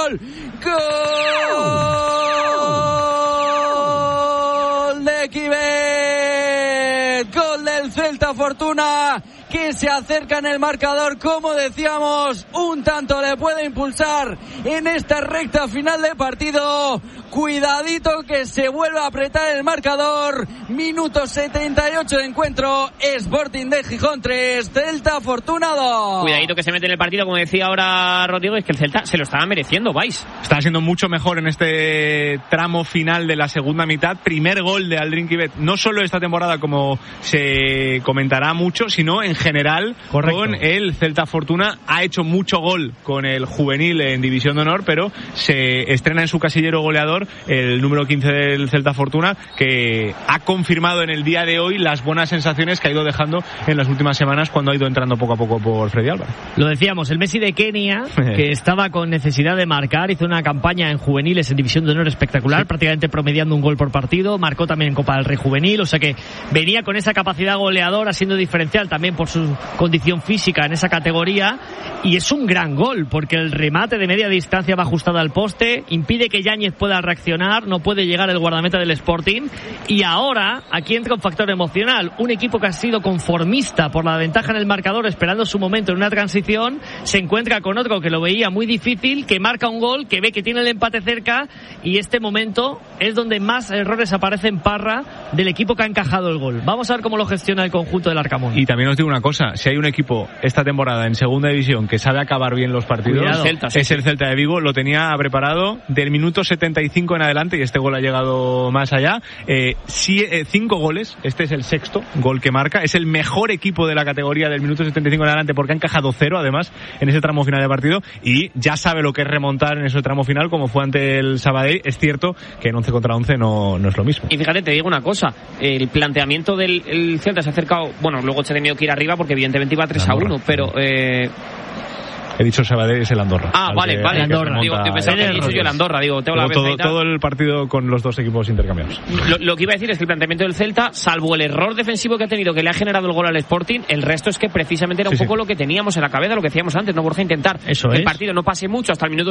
gol. ¡Gol de Quivet! ¡Gol del Celta Fortuna! Que se acerca en el marcador, como decíamos, un tanto le puede impulsar en esta recta final de partido. Cuidadito que se vuelve a apretar el marcador. Minuto 78 de encuentro. Sporting de Gijón 3, Celta Fortuna 2. Cuidadito que se mete en el partido, como decía ahora Rodrigo, es que el Celta se lo estaba mereciendo, vais. Está siendo mucho mejor en este tramo final de la segunda mitad. Primer gol de Aldrin Quivet, no solo esta temporada, como se comentará mucho, sino en general. Correcto. Con el Celta Fortuna. Ha hecho mucho gol con el juvenil en División de Honor, pero se estrena en su casillero goleador el número 15 del Celta Fortuna, que ha confirmado en el día de hoy las buenas sensaciones que ha ido dejando en las últimas semanas cuando ha ido entrando poco a poco por Freddy Álvarez. Lo decíamos, el Messi de Kenia, que estaba con necesidad de marcar, hizo una campaña en juveniles en División de Honor espectacular, prácticamente promediando un gol por partido, marcó también en Copa del Rey Juvenil, o sea que venía con esa capacidad goleadora, siendo diferencial también por su condición física en esa categoría, y es un gran gol, porque el remate de media distancia va ajustado al poste, impide que Yáñez pueda reaccionar, no puede llegar el guardameta del Sporting, y ahora aquí entra un factor emocional. Un equipo que ha sido conformista por la ventaja en el marcador, esperando su momento en una transición, se encuentra con otro que lo veía muy difícil, que marca un gol, que ve que tiene el empate cerca, y este momento es donde más errores aparecen, Parra, del equipo que ha encajado el gol. Vamos a ver cómo lo gestiona el conjunto del Arcamón. Y también os digo una cosa, si hay un equipo esta temporada en segunda división que sabe acabar bien los partidos, es el Celta de Vigo. Lo tenía preparado del minuto 75 en adelante, y este gol ha llegado más allá. 5 goles, este es el sexto gol que marca, es el mejor equipo de la categoría del minuto 75 en adelante, porque ha encajado 0 además en ese tramo final de partido, y ya sabe lo que es remontar en ese tramo final, como fue ante el Sabadell. Es cierto que en 11 contra 11 no es lo mismo. Y fíjate, te digo una cosa, el planteamiento del Celta se ha acercado, bueno, luego se ha tenido que ir arriba porque evidentemente iba 3-1, pero he dicho Sabadell, es el Andorra. Ah, vale. Andorra. Digo, yo pensaba que he dicho yo el Andorra. Digo, tengo la todo el partido con los dos equipos intercambiados. Lo que iba a decir es que el planteamiento del Celta, salvo el error defensivo que ha tenido, que le ha generado el gol al Sporting, el resto es que precisamente era un poco lo que teníamos en la cabeza, lo que decíamos antes, ¿no, Borja? Intentar que el partido no pase mucho hasta el minuto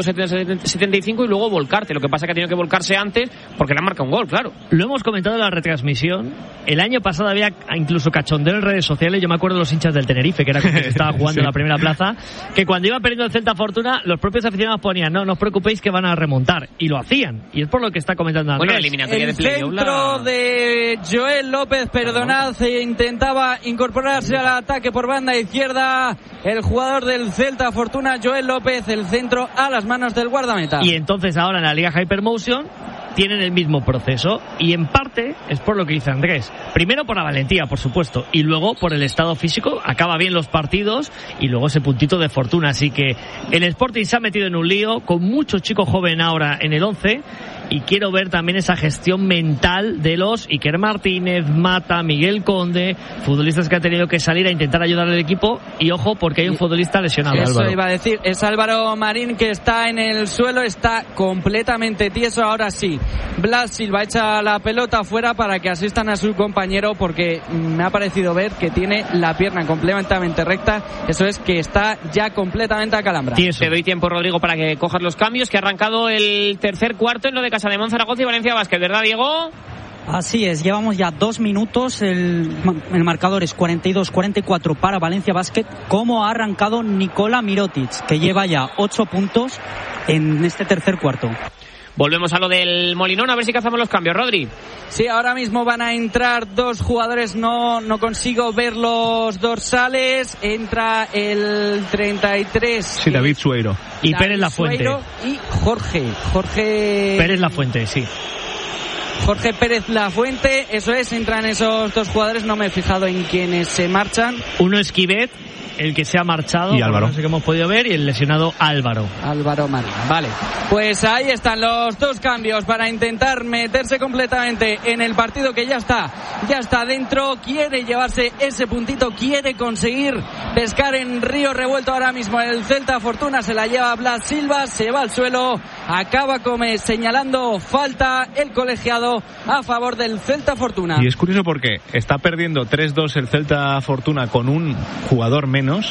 75 y luego volcarte. Lo que pasa es que ha tenido que volcarse antes porque le han marcado un gol, claro. Lo hemos comentado en la retransmisión. El año pasado había incluso cachondeo en redes sociales. Yo me acuerdo de los hinchas del Tenerife, que era como que estaba jugando en la primera plaza, que cuando iba perdiendo el Celta Fortuna, los propios aficionados ponían: no os preocupéis que van a remontar, y lo hacían, y es por lo que está comentando Andrés. Bueno, eliminatoria de playoff. El centro de Joel López, intentaba incorporarse al ataque por banda izquierda el jugador del Celta Fortuna, Joel López, el centro a las manos del guardameta. Y entonces ahora en la Liga Hypermotion tienen el mismo proceso, y en parte es por lo que dice Andrés. Primero por la valentía, por supuesto, y luego por el estado físico. Acaba bien los partidos y luego ese puntito de fortuna. Así que el Sporting se ha metido en un lío con mucho chico joven ahora en el 11, y quiero ver también esa gestión mental de los Iker Martínez, Mata, Miguel Conde, futbolistas que han tenido que salir a intentar ayudar al equipo. Y ojo, porque hay un futbolista lesionado. Eso Álvaro. iba a decir, es Álvaro Marín, que está en el suelo, está completamente tieso. Ahora sí, Blas Silva echa la pelota fuera para que asistan a su compañero, porque me ha parecido ver que tiene la pierna completamente recta. Eso es que está ya completamente acalambrado. Te doy tiempo, Rodrigo, para que cojas los cambios, que ha arrancado el tercer cuarto en lo de Casademón, Zaragoza y Valencia Basket, ¿verdad, Diego? Así es, llevamos ya 2 minutos, el marcador es 42-44 para Valencia Basket. Como ha arrancado Nikola Mirotic, que lleva ya 8 puntos en este tercer cuarto. Volvemos a lo del Molinón, a ver si cazamos los cambios, Rodri. Sí, ahora mismo van a entrar 2 jugadores, no consigo ver los dorsales. Entra el 33. Sí, David Sueiro. Y Pérez Lafuente. Y Jorge Pérez Lafuente, sí. Jorge Pérez Lafuente, eso es, entran esos 2 jugadores, no me he fijado en quiénes se marchan. Uno es Quivet, el que se ha marchado, y Álvaro, no sé qué hemos podido ver, y el lesionado Álvaro Marín. Vale, pues ahí están los 2 cambios para intentar meterse completamente en el partido, que ya está dentro. Quiere llevarse ese puntito, quiere conseguir pescar en río revuelto ahora mismo el Celta Fortuna. Se la lleva Blas Silva, se va al suelo, acaba señalando falta el colegiado a favor del Celta Fortuna. Y es curioso porque está perdiendo 3-2 el Celta Fortuna con un jugador menos,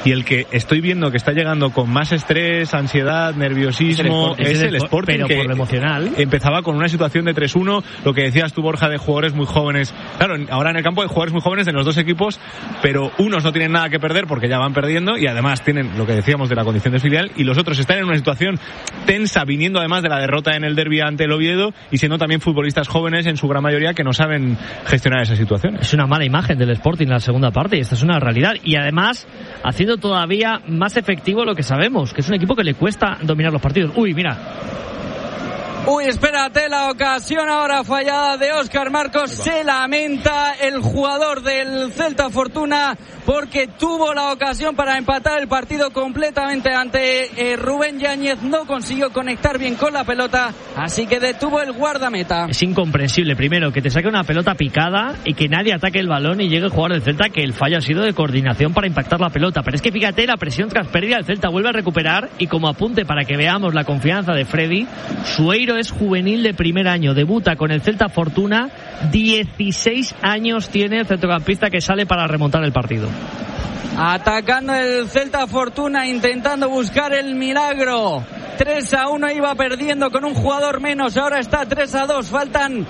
y el que estoy viendo que está llegando con más estrés, ansiedad, nerviosismo, es el Sporting, pero que por lo emocional empezaba con una situación de 3-1, lo que decías tú, Borja, de jugadores muy jóvenes. Claro, ahora en el campo hay jugadores muy jóvenes de los dos equipos, pero unos no tienen nada que perder porque ya van perdiendo y además tienen lo que decíamos de la condición de filial, y los otros están en una situación tensa, viniendo además de la derrota en el derbi ante el Oviedo y siendo también futbolistas jóvenes en su gran mayoría que no saben gestionar esa situación. Es una mala imagen del Sporting en la segunda parte y esta es una realidad, y además haciendo todavía más efectivo lo que sabemos, que es un equipo que le cuesta dominar los partidos. Uy, mira. Uy, espérate, la ocasión ahora fallada de Óscar Marcos. Se lamenta el jugador del Celta Fortuna porque tuvo la ocasión para empatar el partido completamente ante Rubén Yáñez. No consiguió conectar bien con la pelota, así que detuvo el guardameta. Es incomprensible, primero, que te saque una pelota picada y que nadie ataque el balón y llegue el jugador del Celta, que el fallo ha sido de coordinación para impactar la pelota. Pero es que fíjate, la presión tras pérdida, el Celta vuelve a recuperar, y como apunte para que veamos la confianza de Freddy, Sueiro es juvenil de primer año, debuta con el Celta Fortuna, 16 años tiene el centrocampista que sale para remontar el partido. Atacando el Celta Fortuna, intentando buscar el milagro. 3-1, iba perdiendo con un jugador menos, ahora está 3-2, faltan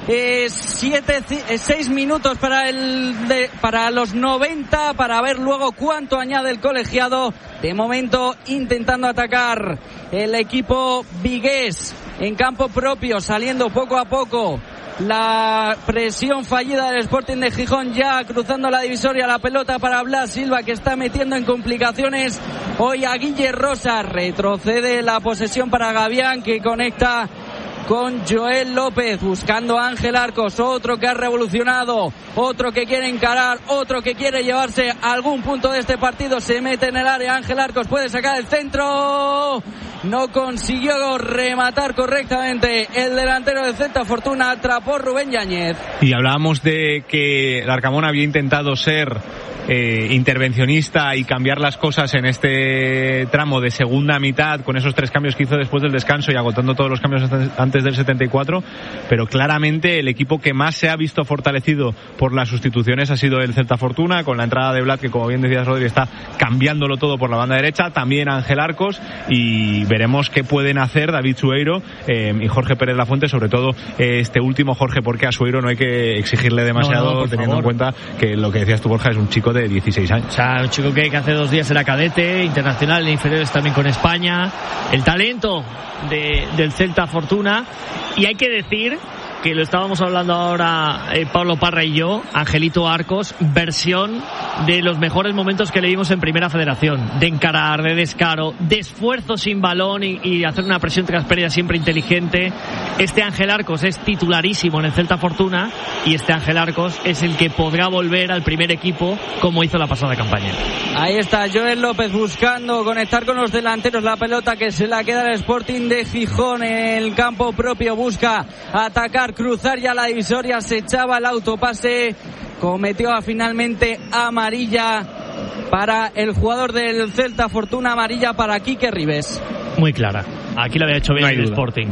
6 minutos para los 90, para ver luego cuánto añade el colegiado. De momento intentando atacar el equipo vigués en campo propio, saliendo poco a poco. La presión fallida del Sporting de Gijón, ya cruzando la divisoria, la pelota para Blas Silva, que está metiendo en complicaciones hoy a Guille Rosa. Retrocede la posesión para Gavián, que conecta con Joel López, buscando a Ángel Arcos, otro que ha revolucionado, otro que quiere encarar, otro que quiere llevarse algún punto de este partido. Se mete en el área, Ángel Arcos puede sacar el centro, no consiguió rematar correctamente el delantero del Celta Fortuna, atrapó Rubén Yáñez. Y hablábamos de que el Arcamón había intentado ser intervencionista y cambiar las cosas en este tramo de segunda mitad, con esos 3 cambios que hizo después del descanso y agotando todos los cambios antes del 74, pero claramente el equipo que más se ha visto fortalecido por las sustituciones ha sido el Celta Fortuna, con la entrada de Vlad, que como bien decías, Rodri, está cambiándolo todo por la banda derecha, también Ángel Arcos, y veremos qué pueden hacer David Sueiro y Jorge Pérez Lafuente, sobre todo este último Jorge, porque a Sueiro no hay que exigirle demasiado, teniendo en cuenta que lo que decías tú, Borja, es un chico de 16 años. O sea, un chico que hace 2 días era cadete, internacional en inferiores también con España, el talento del Celta Fortuna. Y hay que decir que lo estábamos hablando ahora Pablo Parra y yo, Angelito Arcos, versión de los mejores momentos que le vimos en Primera Federación, de encarar, de descaro, de esfuerzo sin balón y hacer una presión tras pérdida siempre inteligente. Este Ángel Arcos es titularísimo en el Celta Fortuna, y este Ángel Arcos es el que podrá volver al primer equipo como hizo la pasada campaña. Ahí está Joel López buscando conectar con los delanteros, la pelota que se la queda el Sporting de Gijón en el campo propio, busca atacar, cruzar ya la divisoria, se echaba el autopase, cometió finalmente amarilla para el jugador del Celta Fortuna, amarilla para Quique Ribes. Muy clara, aquí lo había hecho bien el Sporting.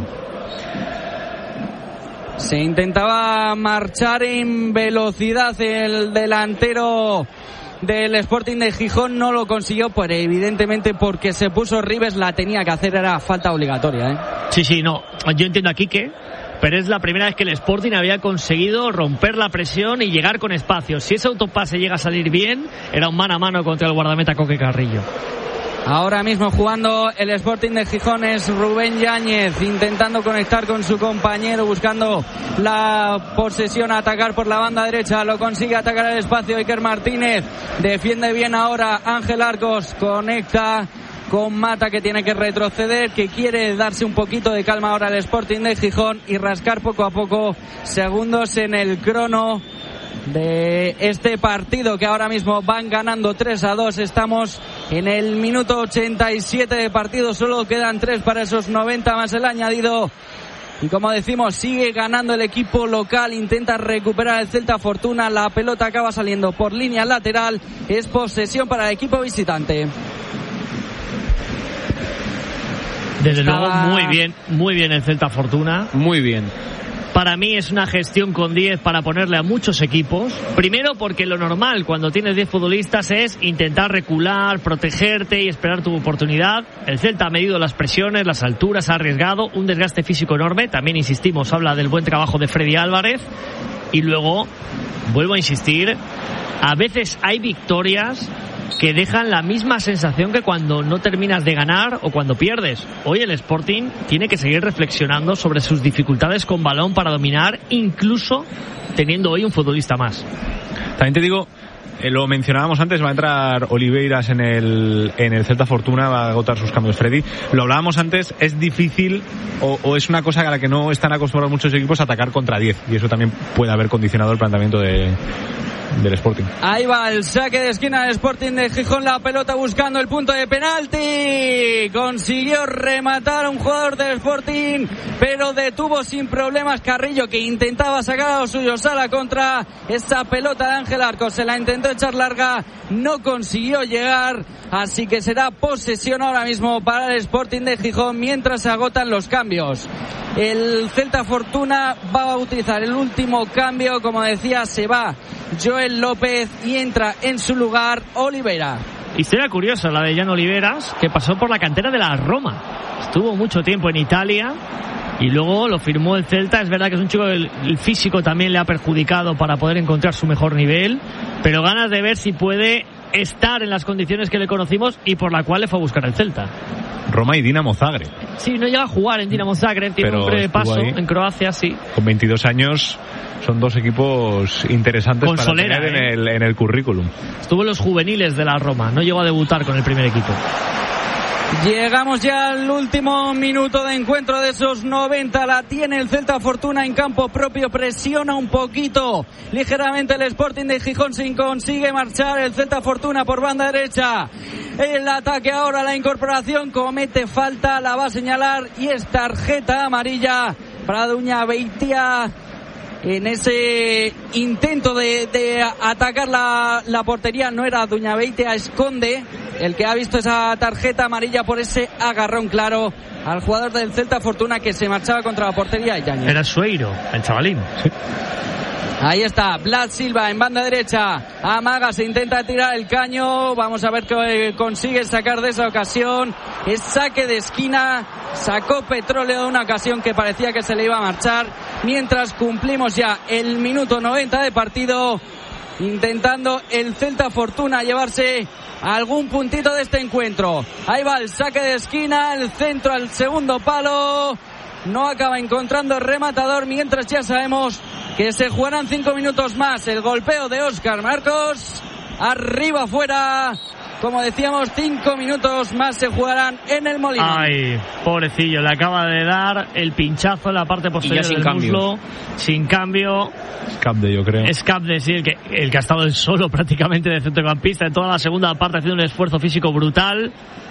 Se intentaba marchar en velocidad el delantero del Sporting de Gijón, no lo consiguió, pero evidentemente porque se puso Ribes la tenía que hacer, era falta obligatoria, Sí, no, yo entiendo a Quique, pero es la primera vez que el Sporting había conseguido romper la presión y llegar con espacio. Si ese autopase llega a salir bien, era un mano a mano contra el guardameta Coque Carrillo. Ahora mismo jugando el Sporting de Gijón es Rubén Yáñez, intentando conectar con su compañero, buscando la posesión, atacar por la banda derecha, lo consigue, atacar el espacio Iker Martínez, defiende bien ahora Ángel Arcos, conecta con Mata, que tiene que retroceder, que quiere darse un poquito de calma ahora al Sporting de Gijón y rascar poco a poco segundos en el crono de este partido, que ahora mismo van ganando 3-2. Estamos en el minuto 87 de partido, solo quedan 3 para esos 90 más el añadido. Y como decimos, sigue ganando el equipo local, intenta recuperar el Celta Fortuna, la pelota acaba saliendo por línea lateral, es posesión para el equipo visitante. Desde luego, muy bien el Celta Fortuna. Muy bien. Para mí es una gestión con 10 para ponerle a muchos equipos. Primero porque lo normal cuando tienes 10 futbolistas es intentar recular, protegerte y esperar tu oportunidad. El Celta ha medido las presiones, las alturas, ha arriesgado, un desgaste físico enorme. También insistimos, habla del buen trabajo de Freddy Álvarez. Y luego, vuelvo a insistir, a veces hay victorias que dejan la misma sensación que cuando no terminas de ganar o cuando pierdes. Hoy el Sporting tiene que seguir reflexionando sobre sus dificultades con balón para dominar, incluso teniendo hoy un futbolista más. También te digo, lo mencionábamos antes, va a entrar Oliveiras en el Celta Fortuna, va a agotar sus cambios Freddy. Lo hablábamos antes, es difícil o es una cosa a la que no están acostumbrados muchos equipos a atacar contra 10, y eso también puede haber condicionado el planteamiento del Sporting. Ahí va el saque de esquina del Sporting de Gijón, la pelota buscando el punto de penalti. Consiguió rematar a un jugador del Sporting, pero detuvo sin problemas Carrillo, que intentaba sacar a los suyos a la contra. Esa pelota de Ángel Arcos se la intentó echar larga, no consiguió llegar, así que será posesión ahora mismo para el Sporting de Gijón mientras se agotan los cambios. El Celta Fortuna va a utilizar el último cambio, como decía, se va Joel López y entra en su lugar Oliveira. Historia curiosa la de Jan Oliveras, que pasó por la cantera de la Roma. Estuvo mucho tiempo en Italia y luego lo firmó el Celta. Es verdad que es un chico que el físico también le ha perjudicado para poder encontrar su mejor nivel, pero ganas de ver si puede estar en las condiciones que le conocimos y por la cual le fue a buscar el Celta. Roma y Dinamo Zagreb. Sí, no llega a jugar en Dinamo Zagreb, tiene un breve paso ahí. En Croacia, sí. Con 22 años son dos equipos interesantes con para Solera, tener en el currículum. Estuvo en los juveniles de la Roma, no llegó a debutar con el primer equipo. Llegamos ya al último minuto de encuentro de esos 90. La tiene el Celta Fortuna en campo propio. Presiona un poquito ligeramente el Sporting de Gijón, sin consigue marchar el Celta Fortuna por banda derecha. El ataque ahora, la incorporación, comete falta, la va a señalar y es tarjeta amarilla para Duñabeitia. En ese intento de atacar la portería, no era Duñabeitia, es Conde el que ha visto esa tarjeta amarilla por ese agarrón claro al jugador del Celta Fortuna que se marchaba contra la portería de Yáñez. Era Sueiro, el chavalín. Sí. Ahí está, Vlad Silva en banda derecha. Amaga, se intenta tirar el caño. Vamos a ver qué consigue sacar de esa ocasión. Es saque de esquina. Sacó Petróleo de una ocasión que parecía que se le iba a marchar. Mientras cumplimos ya el minuto 90 de partido, intentando el Celta Fortuna llevarse algún puntito de este encuentro. Ahí va el saque de esquina, el centro al segundo palo. No acaba encontrando el rematador, mientras ya sabemos que se jugarán 5 minutos más. El golpeo de Óscar Marcos, arriba afuera. Como decíamos, 5 minutos más se jugarán en el Molino. Ay, pobrecillo, le acaba de dar el pinchazo en la parte posterior del muslo, sin cambio. Scabde, yo creo. Scabde, sí, el que ha estado solo prácticamente de centrocampista en toda la segunda parte, haciendo un esfuerzo físico brutal.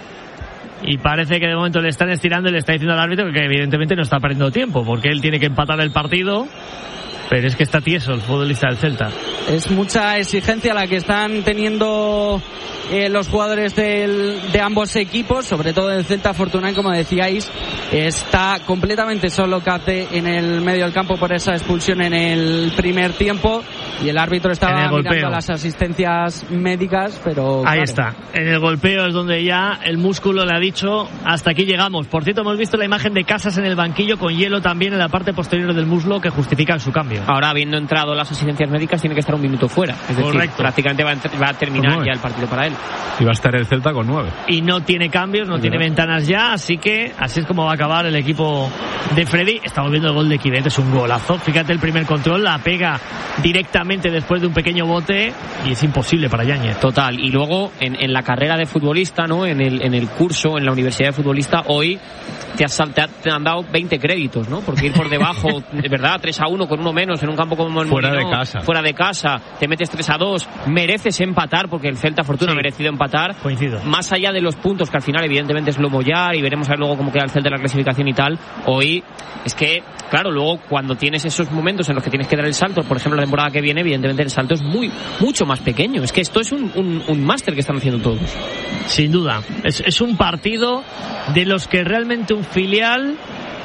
Y parece que de momento le están estirando y le está diciendo al árbitro que evidentemente no está perdiendo tiempo, porque él tiene que empatar el partido. Pero es que está tieso el futbolista del Celta. Es mucha exigencia la que están teniendo los jugadores de ambos equipos, sobre todo el Celta Fortuna, como decíais. Está completamente solo Capde en el medio del campo por esa expulsión en el primer tiempo, y el árbitro estaba mirando las asistencias médicas, pero ahí está, en el golpeo es donde ya el músculo le ha dicho hasta aquí llegamos. Por cierto, hemos visto la imagen de Casas en el banquillo con hielo también en la parte posterior del muslo que justifican su cambio. Ahora, habiendo entrado las asistencias médicas, tiene que estar un minuto fuera. Es decir, prácticamente va a terminar ya el partido para él. Y va a estar el Celta con 9. Y no tiene cambios, no tiene ventanas ya, así que así es como va a acabar el equipo de Freddy. Estamos viendo el gol de Quivet, es un golazo. Fíjate el primer control, la pega directamente después de un pequeño bote y es imposible para Yáñez. Total. Y luego en la carrera de futbolista, ¿no? En el curso, en la universidad de futbolista, hoy te han dado 20 créditos, ¿no? Porque ir por debajo, de verdad, 3-1 con uno menos en un campo como el fuera Molino, de casa. Fuera de casa, te metes 3-2, mereces empatar, porque el Celta Fortuna ha merecido empatar. Coincido. Más allá de los puntos, que al final evidentemente es lo mollar y veremos a ver luego cómo queda el Celta en la clasificación y tal. Hoy es que, claro, luego cuando tienes esos momentos en los que tienes que dar el salto, por ejemplo la temporada que viene, evidentemente el salto es mucho más pequeño. Es que esto es un máster que están haciendo todos. Sin duda, es un partido de los que realmente un filial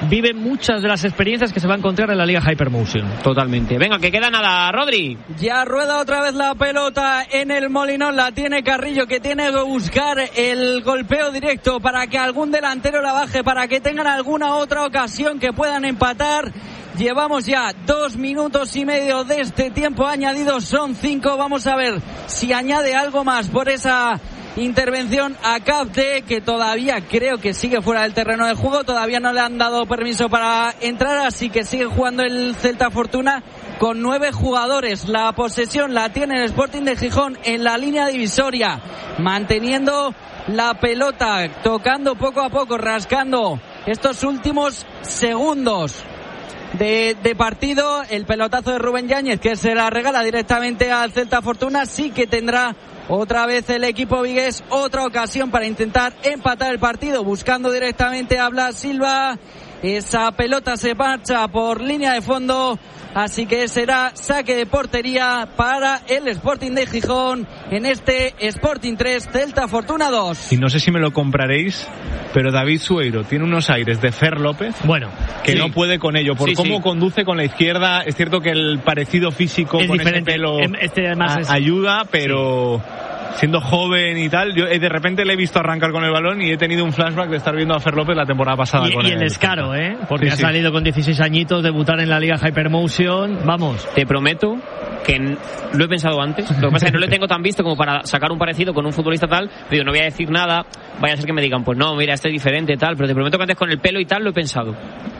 vive muchas de las experiencias que se va a encontrar en la Liga Hypermotion. Totalmente. Venga, que queda nada, Rodri. Ya rueda otra vez la pelota en el Molinón, la tiene Carrillo, que tiene que buscar el golpeo directo para que algún delantero la baje, para que tengan alguna otra ocasión que puedan empatar. Llevamos ya 2 minutos y medio de este tiempo añadido, son 5. Vamos a ver si añade algo más por esa intervención a Capde, que todavía creo que sigue fuera del terreno de juego. Todavía no le han dado permiso para entrar, así que sigue jugando el Celta Fortuna con 9 jugadores. La posesión la tiene el Sporting de Gijón en la línea divisoria, manteniendo la pelota, tocando poco a poco, rascando estos últimos segundos de partido. El pelotazo de Rubén Yáñez, que se la regala directamente al Celta Fortuna. Sí que tendrá otra vez el equipo vigués otra ocasión para intentar empatar el partido, buscando directamente a Blas Silva. Esa pelota se marcha por línea de fondo, así que será saque de portería para el Sporting de Gijón en este Sporting 3, Celta Fortuna 2. Y no sé si me lo compraréis, pero David Sueiro tiene unos aires de Fer López, bueno, que sí, no puede con ello, por cómo conduce con la izquierda. Es cierto que el parecido físico es con diferente. Ese pelo además ayuda, pero siendo joven y tal, yo de repente le he visto arrancar con el balón y he tenido un flashback de estar viendo a Fer López la temporada pasada. Y el descaro, porque ha salido con 16 añitos, debutar en la Liga Hypermotion. Vamos, te prometo que lo he pensado antes. Lo que pasa es que no le tengo tan visto como para sacar un parecido con un futbolista tal. Digo, no voy a decir nada, vaya a ser que me digan, pues no, mira, este es diferente tal, pero te prometo que antes con el pelo y tal lo he pensado.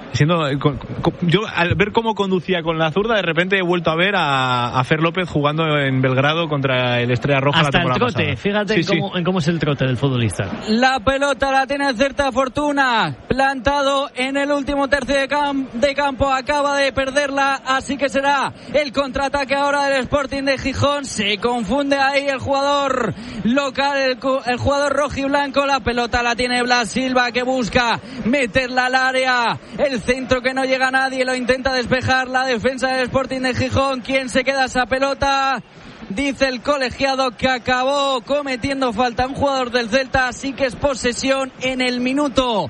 Yo al ver cómo conducía con la zurda, de repente he vuelto a ver a Fer López jugando en Belgrado contra el Estrella Roja hasta la temporada el trote pasada. Fíjate en cómo es el trote del futbolista. La pelota la tiene el Celta Fortuna, plantado en el último tercio de campo, acaba de perderla, así que será el contraataque ahora del Sporting de Gijón. Se confunde ahí el jugador local, el jugador rojiblanco. La pelota la tiene Blas Silva, que busca meterla al área. El centro que no llega a nadie, lo intenta despejar la defensa del Sporting de Gijón. ¿Quién se queda esa pelota? Dice el colegiado que acabó cometiendo falta un jugador del Celta, así que es posesión en el minuto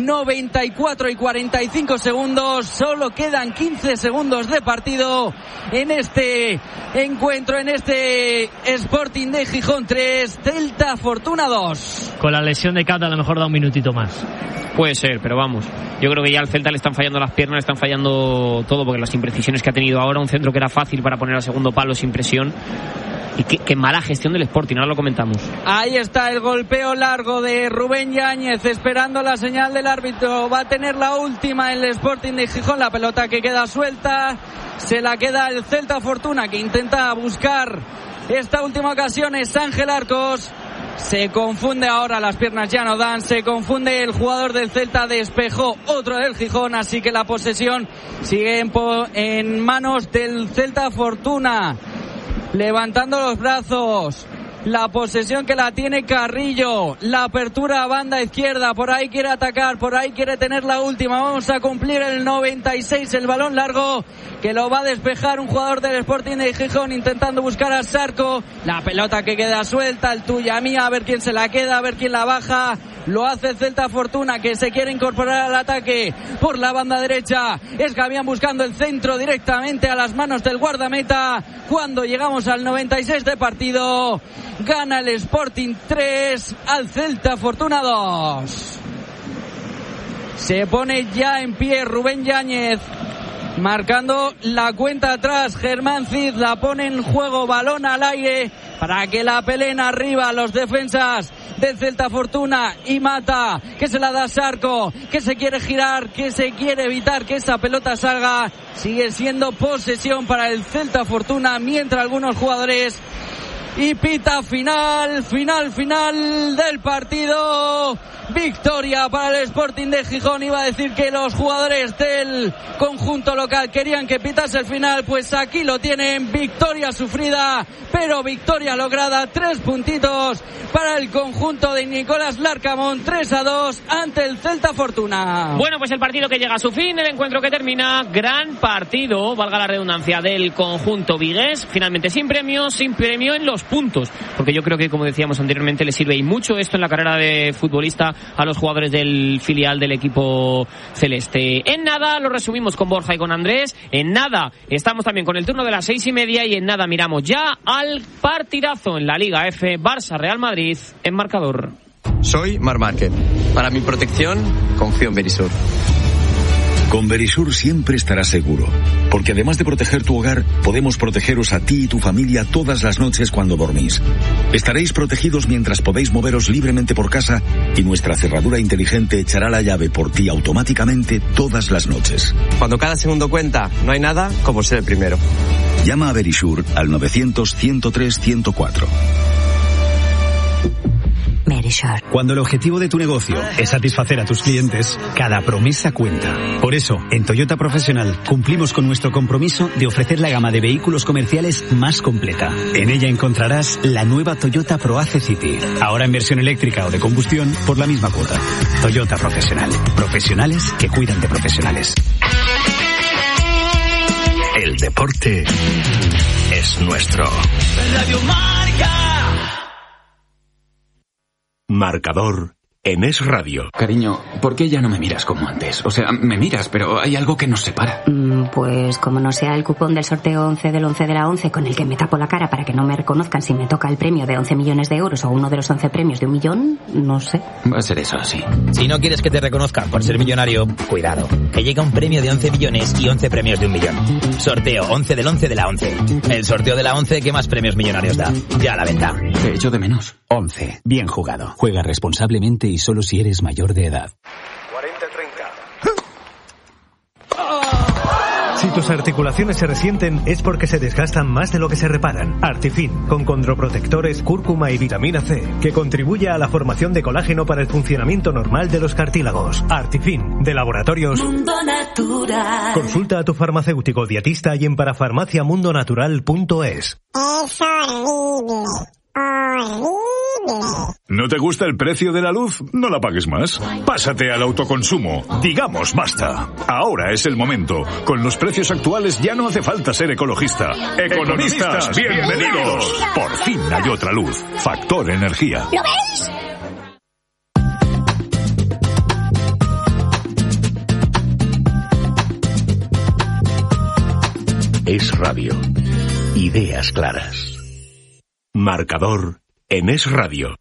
94 y 45 segundos. Solo quedan 15 segundos de partido en este encuentro, en este Sporting de Gijón 3, Celta Fortuna 2. Con la lesión de Cata a lo mejor da un minutito más. Puede ser, pero vamos, yo creo que ya al Celta le están fallando las piernas, le están fallando todo, porque las imprecisiones que ha tenido ahora, un centro que era fácil para poner al segundo palo sin presión. Y qué mala gestión del Sporting, ahora lo comentamos. Ahí está el golpeo largo de Rubén Yáñez, esperando la señal del árbitro. Va a tener la última el Sporting de Gijón, la pelota que queda suelta, se la queda el Celta Fortuna, que intenta buscar esta última ocasión. Es Ángel Arcos. Se confunde ahora, las piernas ya no dan, se confunde el jugador del Celta, despejó otro del Gijón, así que la posesión sigue en manos del Celta Fortuna. Levantando los brazos, la posesión que la tiene Carrillo, la apertura a banda izquierda, por ahí quiere atacar, por ahí quiere tener la última. Vamos a cumplir el 96, el balón largo que lo va a despejar un jugador del Sporting de Gijón, intentando buscar a Sarco. La pelota que queda suelta, el tuya mía, a ver quién se la queda, a ver quién la baja. Lo hace el Celta Fortuna, que se quiere incorporar al ataque por la banda derecha. Es Gavián buscando el centro directamente a las manos del guardameta. Cuando llegamos al 96 de partido, gana el Sporting 3 al Celta Fortuna 2. Se pone ya en pie Rubén Yáñez, marcando la cuenta atrás. Germán Cid la pone en juego, balón al aire para que la peleen arriba los defensas del Celta Fortuna, y Mata, que se la da Sarco, que se quiere girar, que se quiere evitar que esa pelota salga. Sigue siendo posesión para el Celta Fortuna, mientras algunos jugadores, y pita final del partido. Victoria para el Sporting de Gijón. Iba a decir que los jugadores del conjunto local querían que pitase el final, pues aquí lo tienen. Victoria sufrida, pero victoria lograda. 3 puntitos para el conjunto de Nicolás Larcamón, 3-2 ante el Celta Fortuna. Bueno, pues el partido que llega a su fin, el encuentro que termina, gran partido, valga la redundancia, del conjunto vigués, finalmente sin premio en los puntos, porque yo creo que, como decíamos anteriormente, le sirve y mucho esto en la carrera de futbolista a los jugadores del filial del equipo celeste. En nada lo resumimos con Borja y con Andrés. En nada estamos también con el turno de las 6:30 y en nada miramos ya al partidazo en la Liga F, Barça-Real Madrid en marcador. Soy Marc Márquez. Para mi protección, confío en Verisur. Con Verisur siempre estarás seguro, porque además de proteger tu hogar, podemos protegeros a ti y tu familia todas las noches cuando dormís. Estaréis protegidos mientras podéis moveros libremente por casa y nuestra cerradura inteligente echará la llave por ti automáticamente todas las noches. Cuando cada segundo cuenta, no hay nada como ser el primero. Llama a Verisur al 900-103-104. Cuando el objetivo de tu negocio es satisfacer a tus clientes, cada promesa cuenta. Por eso, en Toyota Profesional cumplimos con nuestro compromiso de ofrecer la gama de vehículos comerciales más completa. En ella encontrarás la nueva Toyota ProAce City, ahora en versión eléctrica o de combustión por la misma cuota. Toyota Profesional. Profesionales que cuidan de profesionales. El deporte es nuestro. Radio Marca. Marcador en Es Radio. Cariño, ¿por qué ya no me miras como antes? O sea, me miras, pero hay algo que nos separa. Pues como no sea el cupón del sorteo 11 del 11 de la 11 con el que me tapo la cara para que no me reconozcan si me toca el premio de 11 millones de euros o uno de los 11 premios de 1 millón, no sé. Va a ser eso así. Si no quieres que te reconozcan por ser millonario, cuidado, que llega un premio de 11 millones y 11 premios de 1 millón. Sorteo 11 del 11 de la 11. El sorteo de la 11 que más premios millonarios da. Ya a la venta. Te echo de menos. 11. Bien jugado. Juega responsablemente y solo si eres mayor de edad. 40-30. Si tus articulaciones se resienten es porque se desgastan más de lo que se reparan. Artifin, con condroprotectores, cúrcuma y vitamina C, que contribuye a la formación de colágeno para el funcionamiento normal de los cartílagos. Artifin, de Laboratorios Mundo Natural. Consulta a tu farmacéutico dietista y en parafarmaciamundonatural.es. Es horrible. ¿No te gusta el precio de la luz? No la pagues más. Pásate al autoconsumo. Digamos basta. Ahora es el momento. Con los precios actuales ya no hace falta ser ecologista. ¡Economistas, bienvenidos! Por fin hay otra luz. Factor Energía. ¿Lo veis? Es Radio. Ideas claras. Marcador en Es Radio.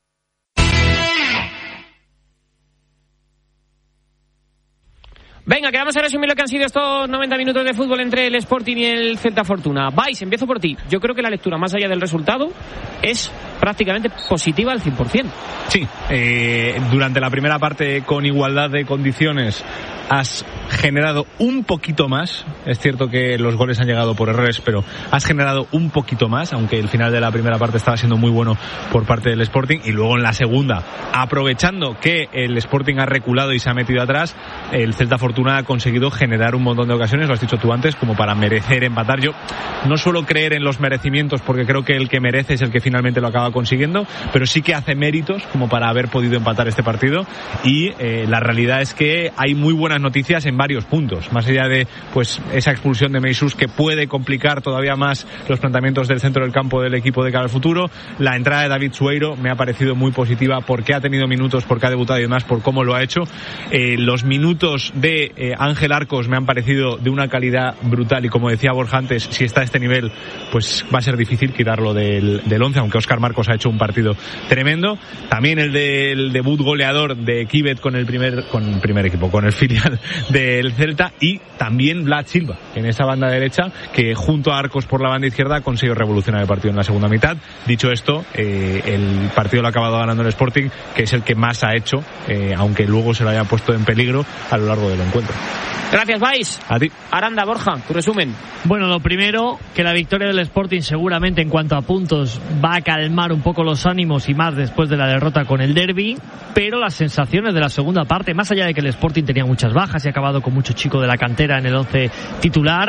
Venga, que vamos a resumir lo que han sido estos 90 minutos de fútbol entre el Sporting y el Celta Fortuna. Vais, empiezo por ti. Yo creo que la lectura, más allá del resultado, es prácticamente positiva al 100%. Sí, durante la primera parte, con igualdad de condiciones, has generado un poquito más. Es cierto que los goles han llegado por errores, pero has generado un poquito más, aunque el final de la primera parte estaba siendo muy bueno por parte del Sporting. Y luego en la segunda, aprovechando que el Sporting ha reculado y se ha metido atrás, el Celta Fortuna ha conseguido generar un montón de ocasiones, lo has dicho tú antes, como para merecer empatar. Yo no suelo creer en los merecimientos porque creo que el que merece es el que finalmente lo acaba consiguiendo, pero sí que hace méritos como para haber podido empatar este partido. Y la realidad es que hay muy buenas noticias en varios puntos, más allá de pues esa expulsión de Meisús que puede complicar todavía más los planteamientos del centro del campo del equipo de cara al futuro. La entrada de David Sueiro me ha parecido muy positiva porque ha tenido minutos, porque ha debutado y demás, por cómo lo ha hecho. Los minutos de Ángel Arcos me han parecido de una calidad brutal y, como decía Borja antes, si está a este nivel pues va a ser difícil quitarlo del 11, aunque Óscar Marcos ha hecho un partido tremendo. También el del debut goleador de Kibet con el primer equipo, con el filial del Celta, y también Vlad Silva en esa banda derecha, que junto a Arcos por la banda izquierda ha conseguido revolucionar el partido en la segunda mitad. Dicho esto, el partido lo ha acabado ganando el Sporting, que es el que más ha hecho, aunque luego se lo haya puesto en peligro a lo largo del encuentro. Gracias, Vais. A ti. Aranda, Borja, tu resumen. Bueno, lo primero, que la victoria del Sporting seguramente en cuanto a puntos va a calmar un poco los ánimos y más después de la derrota con el derbi, pero las sensaciones de la segunda parte, más allá de que el Sporting tenía muchas bajas y ha acabado con mucho chico de la cantera en el 11 titular,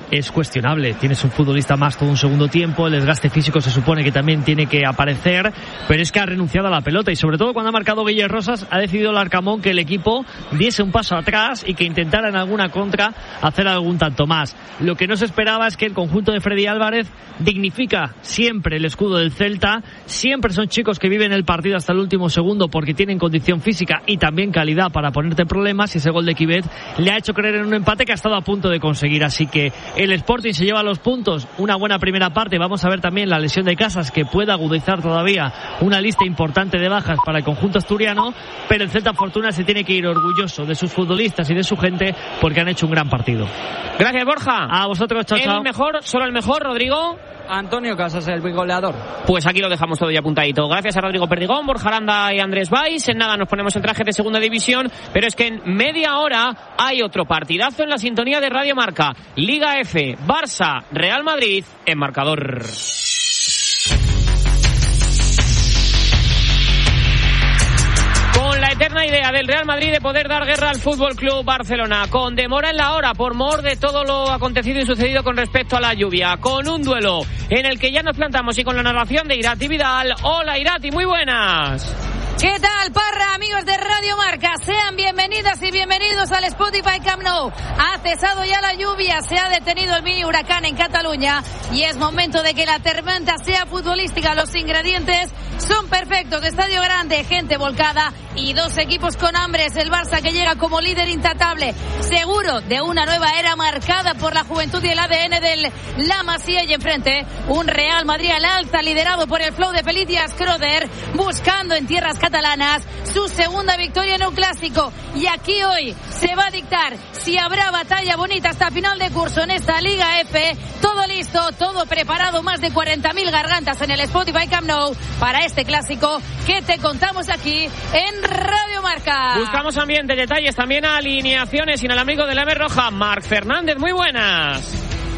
es cuestionable. Tienes un futbolista más todo un segundo tiempo, el desgaste físico se supone que también tiene que aparecer, pero es que ha renunciado a la pelota y sobre todo cuando ha marcado Guille Rosas ha decidido el Arcamón que el equipo diese un paso atrás y que intentara en alguna contra hacer algún tanto más. Lo que no se esperaba es que el conjunto de Freddy Álvarez dignifica siempre el escudo del Celta, siempre son chicos que viven el partido hasta el último segundo porque tienen condición física y también calidad para ponerte problemas, y ese gol de Quivet le ha hecho creer en un empate que ha estado a punto de conseguir. Así que el Sporting se lleva los puntos, una buena primera parte. Vamos a ver también la lesión de Casas, que puede agudizar todavía una lista importante de bajas para el conjunto asturiano, pero el Celta Fortuna se tiene que ir orgulloso de sus futbolistas y de su gente porque han hecho un gran partido. Gracias, Borja. A vosotros, chao, chao. El mejor, solo el mejor, Rodrigo. Antonio Casas, el goleador. Pues aquí lo dejamos todo ya apuntadito. Gracias a Rodrigo Perdigón, Borja Aranda y Andrés Valls. En nada nos ponemos en traje de segunda división, pero es que en media hora hay otro partidazo en la sintonía de Radio Marca. Liga F, Barça, Real Madrid en marcador. La eterna idea del Real Madrid de poder dar guerra al Fútbol Club Barcelona, con demora en la hora por mor de todo lo acontecido y sucedido con respecto a la lluvia, con un duelo en el que ya nos plantamos y con la narración de Irati Vidal. Hola Irati, muy buenas. ¿Qué tal, Parra, amigos de Radio Marca? Sean bienvenidas y bienvenidos al Spotify Camp Nou. Ha cesado ya la lluvia, se ha detenido el mini huracán en Cataluña y es momento de que la tormenta sea futbolística. Los ingredientes son perfectos: estadio grande, gente volcada y dos equipos con hambres. El Barça, que llega como líder intratable, seguro de una nueva era marcada por la juventud y el ADN del La Masía, y enfrente un Real Madrid al alza liderado por el flow de Felicia Schröder, buscando en tierras catalanas su segunda victoria en un clásico. Y aquí hoy se va a dictar si habrá batalla bonita hasta final de curso en esta Liga F. Todo listo, todo preparado, más de 40.000 gargantas en el Spotify Camp Nou para este clásico que te contamos aquí en Radio Marca. Buscamos ambiente, detalles, también alineaciones sin el amigo de la M Roja, Marc Fernández. Muy buenas.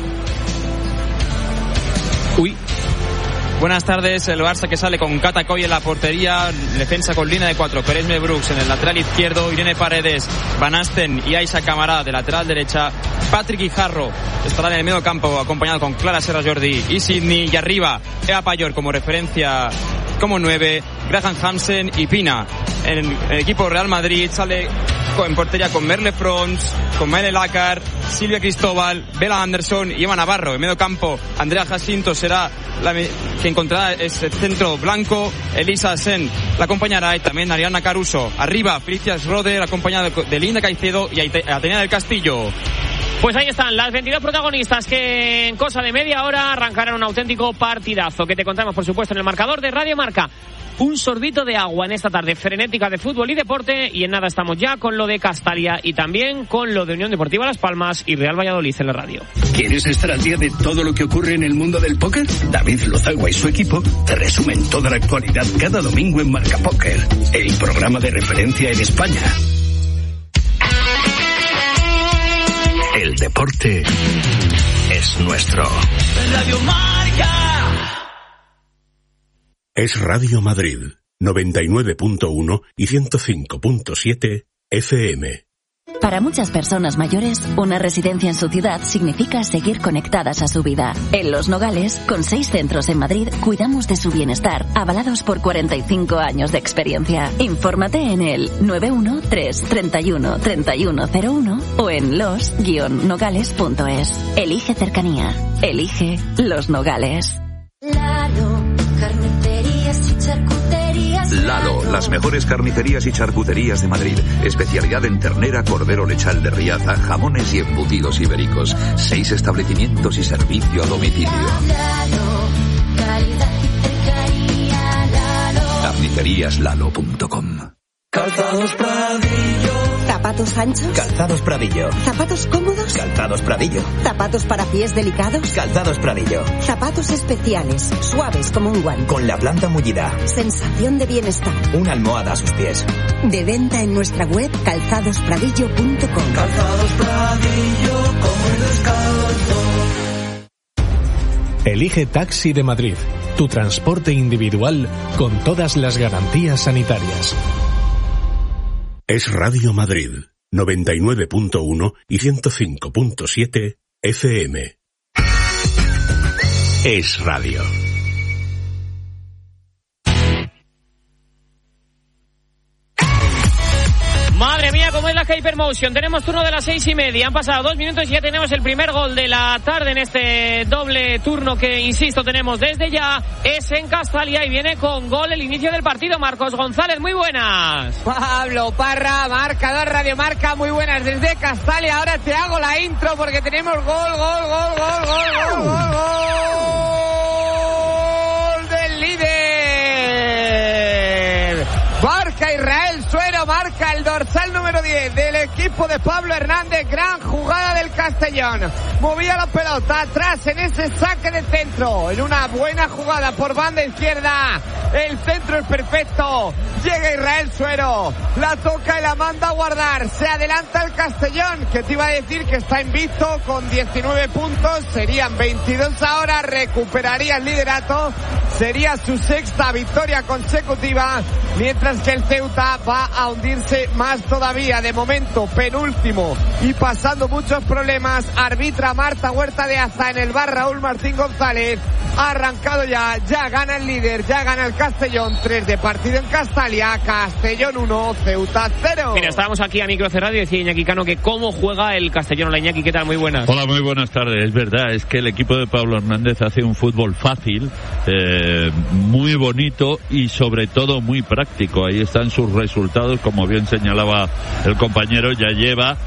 Buenas tardes. El Barça, que sale con Catacoy en la portería, defensa con línea de 4, Pérez Brooks en el lateral izquierdo, Irene Paredes, Van Asten y Aixa Camará de lateral derecha, Patrick Guijarro estará en el medio campo acompañado con Clara Serra Jordi y Sidney, y arriba Ea Payor como referencia como 9, Graham Hansen y Pina. En el equipo Real Madrid sale en portería con Merle Frons, con Maile Lacar, Silvia Cristóbal, Bela Anderson y Eva Navarro. En medio campo, Andrea Jacinto será la que encontrará ese centro blanco. Elisa Sen la acompañará, y también Ariana Caruso. Arriba, Felicia Schroeder, acompañada de Linda Caicedo y Atenea del Castillo. Pues ahí están las 22 protagonistas que en cosa de media hora arrancarán un auténtico partidazo que te contamos, por supuesto, en el marcador de Radio Marca. Un sorbito de agua en esta tarde frenética de fútbol y deporte, y en nada estamos ya con lo de Castalia y también con lo de Unión Deportiva Las Palmas y Real Valladolid en la radio. ¿Quieres estar al día de todo lo que ocurre en el mundo del póker? David Lozagua y su equipo te resumen toda la actualidad cada domingo en Marca Póker, el programa de referencia en España. El deporte es nuestro. Radio Marca. Es Radio Madrid, 99.1 y 105.7 FM. Para muchas personas mayores, una residencia en su ciudad significa seguir conectadas a su vida. En Los Nogales, con 6 centros en Madrid, cuidamos de su bienestar, avalados por 45 años de experiencia. Infórmate en el 913-31-3101 o en los-nogales.es. Elige cercanía. Elige Los Nogales. Lalo, las mejores carnicerías y charcuterías de Madrid. Especialidad en ternera, cordero lechal de Riaza, jamones y embutidos ibéricos. 6 establecimientos y servicio a domicilio. Carniceríaslalo.com. Calzados Pradillo. ¿Zapatos anchos? Calzados Pradillo. ¿Zapatos cómodos? Calzados Pradillo. ¿Zapatos para pies delicados? Calzados Pradillo. Zapatos especiales, suaves como un guante. Con la planta mullida. Sensación de bienestar. Una almohada a sus pies. De venta en nuestra web calzadospradillo.com. Calzados Pradillo, como el descalzo. Elige Taxi de Madrid, tu transporte individual con todas las garantías sanitarias. Es Radio Madrid, 99.1 y 105.7 FM. Es Radio. Madre mía, cómo es la Hypermotion. Tenemos turno de las 6:30. Han pasado 2 minutos y ya tenemos el primer gol de la tarde en este doble turno que, insisto, tenemos desde ya. Es en Castalia y viene con gol el inicio del partido. Marcos González, muy buenas. Pablo Parra, marcador Radio Marca, muy buenas desde Castalia. Ahora te hago la intro porque tenemos gol del líder. Marca Israel Suero, marca el dorsal número 10 del equipo de Pablo Hernández. Gran jugada del Castellón. Movía la pelota atrás en ese saque de centro. En una buena jugada por banda izquierda. El centro es perfecto. Llega Israel Suero. La toca y la manda a guardar. Se adelanta el Castellón, que te iba a decir que está invicto con 19 puntos. Serían 22 ahora. Recuperaría el liderato. Sería su sexta victoria consecutiva. Mientras que el Ceuta va a hundirse más todavía. De momento, penúltimo y pasando muchos problemas. Arbitra Marta Huerta de Aza en el bar Raúl Martín González. Ha arrancado ya gana el líder, ya gana el Castellón. 3 de partido en Castalia. Castellón 1, Ceuta 0. Mira, estábamos aquí a micro cerrado y decía Iñaki Cano que cómo juega el Castellón. Hola Iñaki, ¿qué tal? Muy buenas. Hola, muy buenas tardes. Es verdad, es que el equipo de Pablo Hernández hace un fútbol fácil, muy bonito y sobre todo muy práctico. Ahí están sus resultados, como bien señalaba el compañero, ya lleva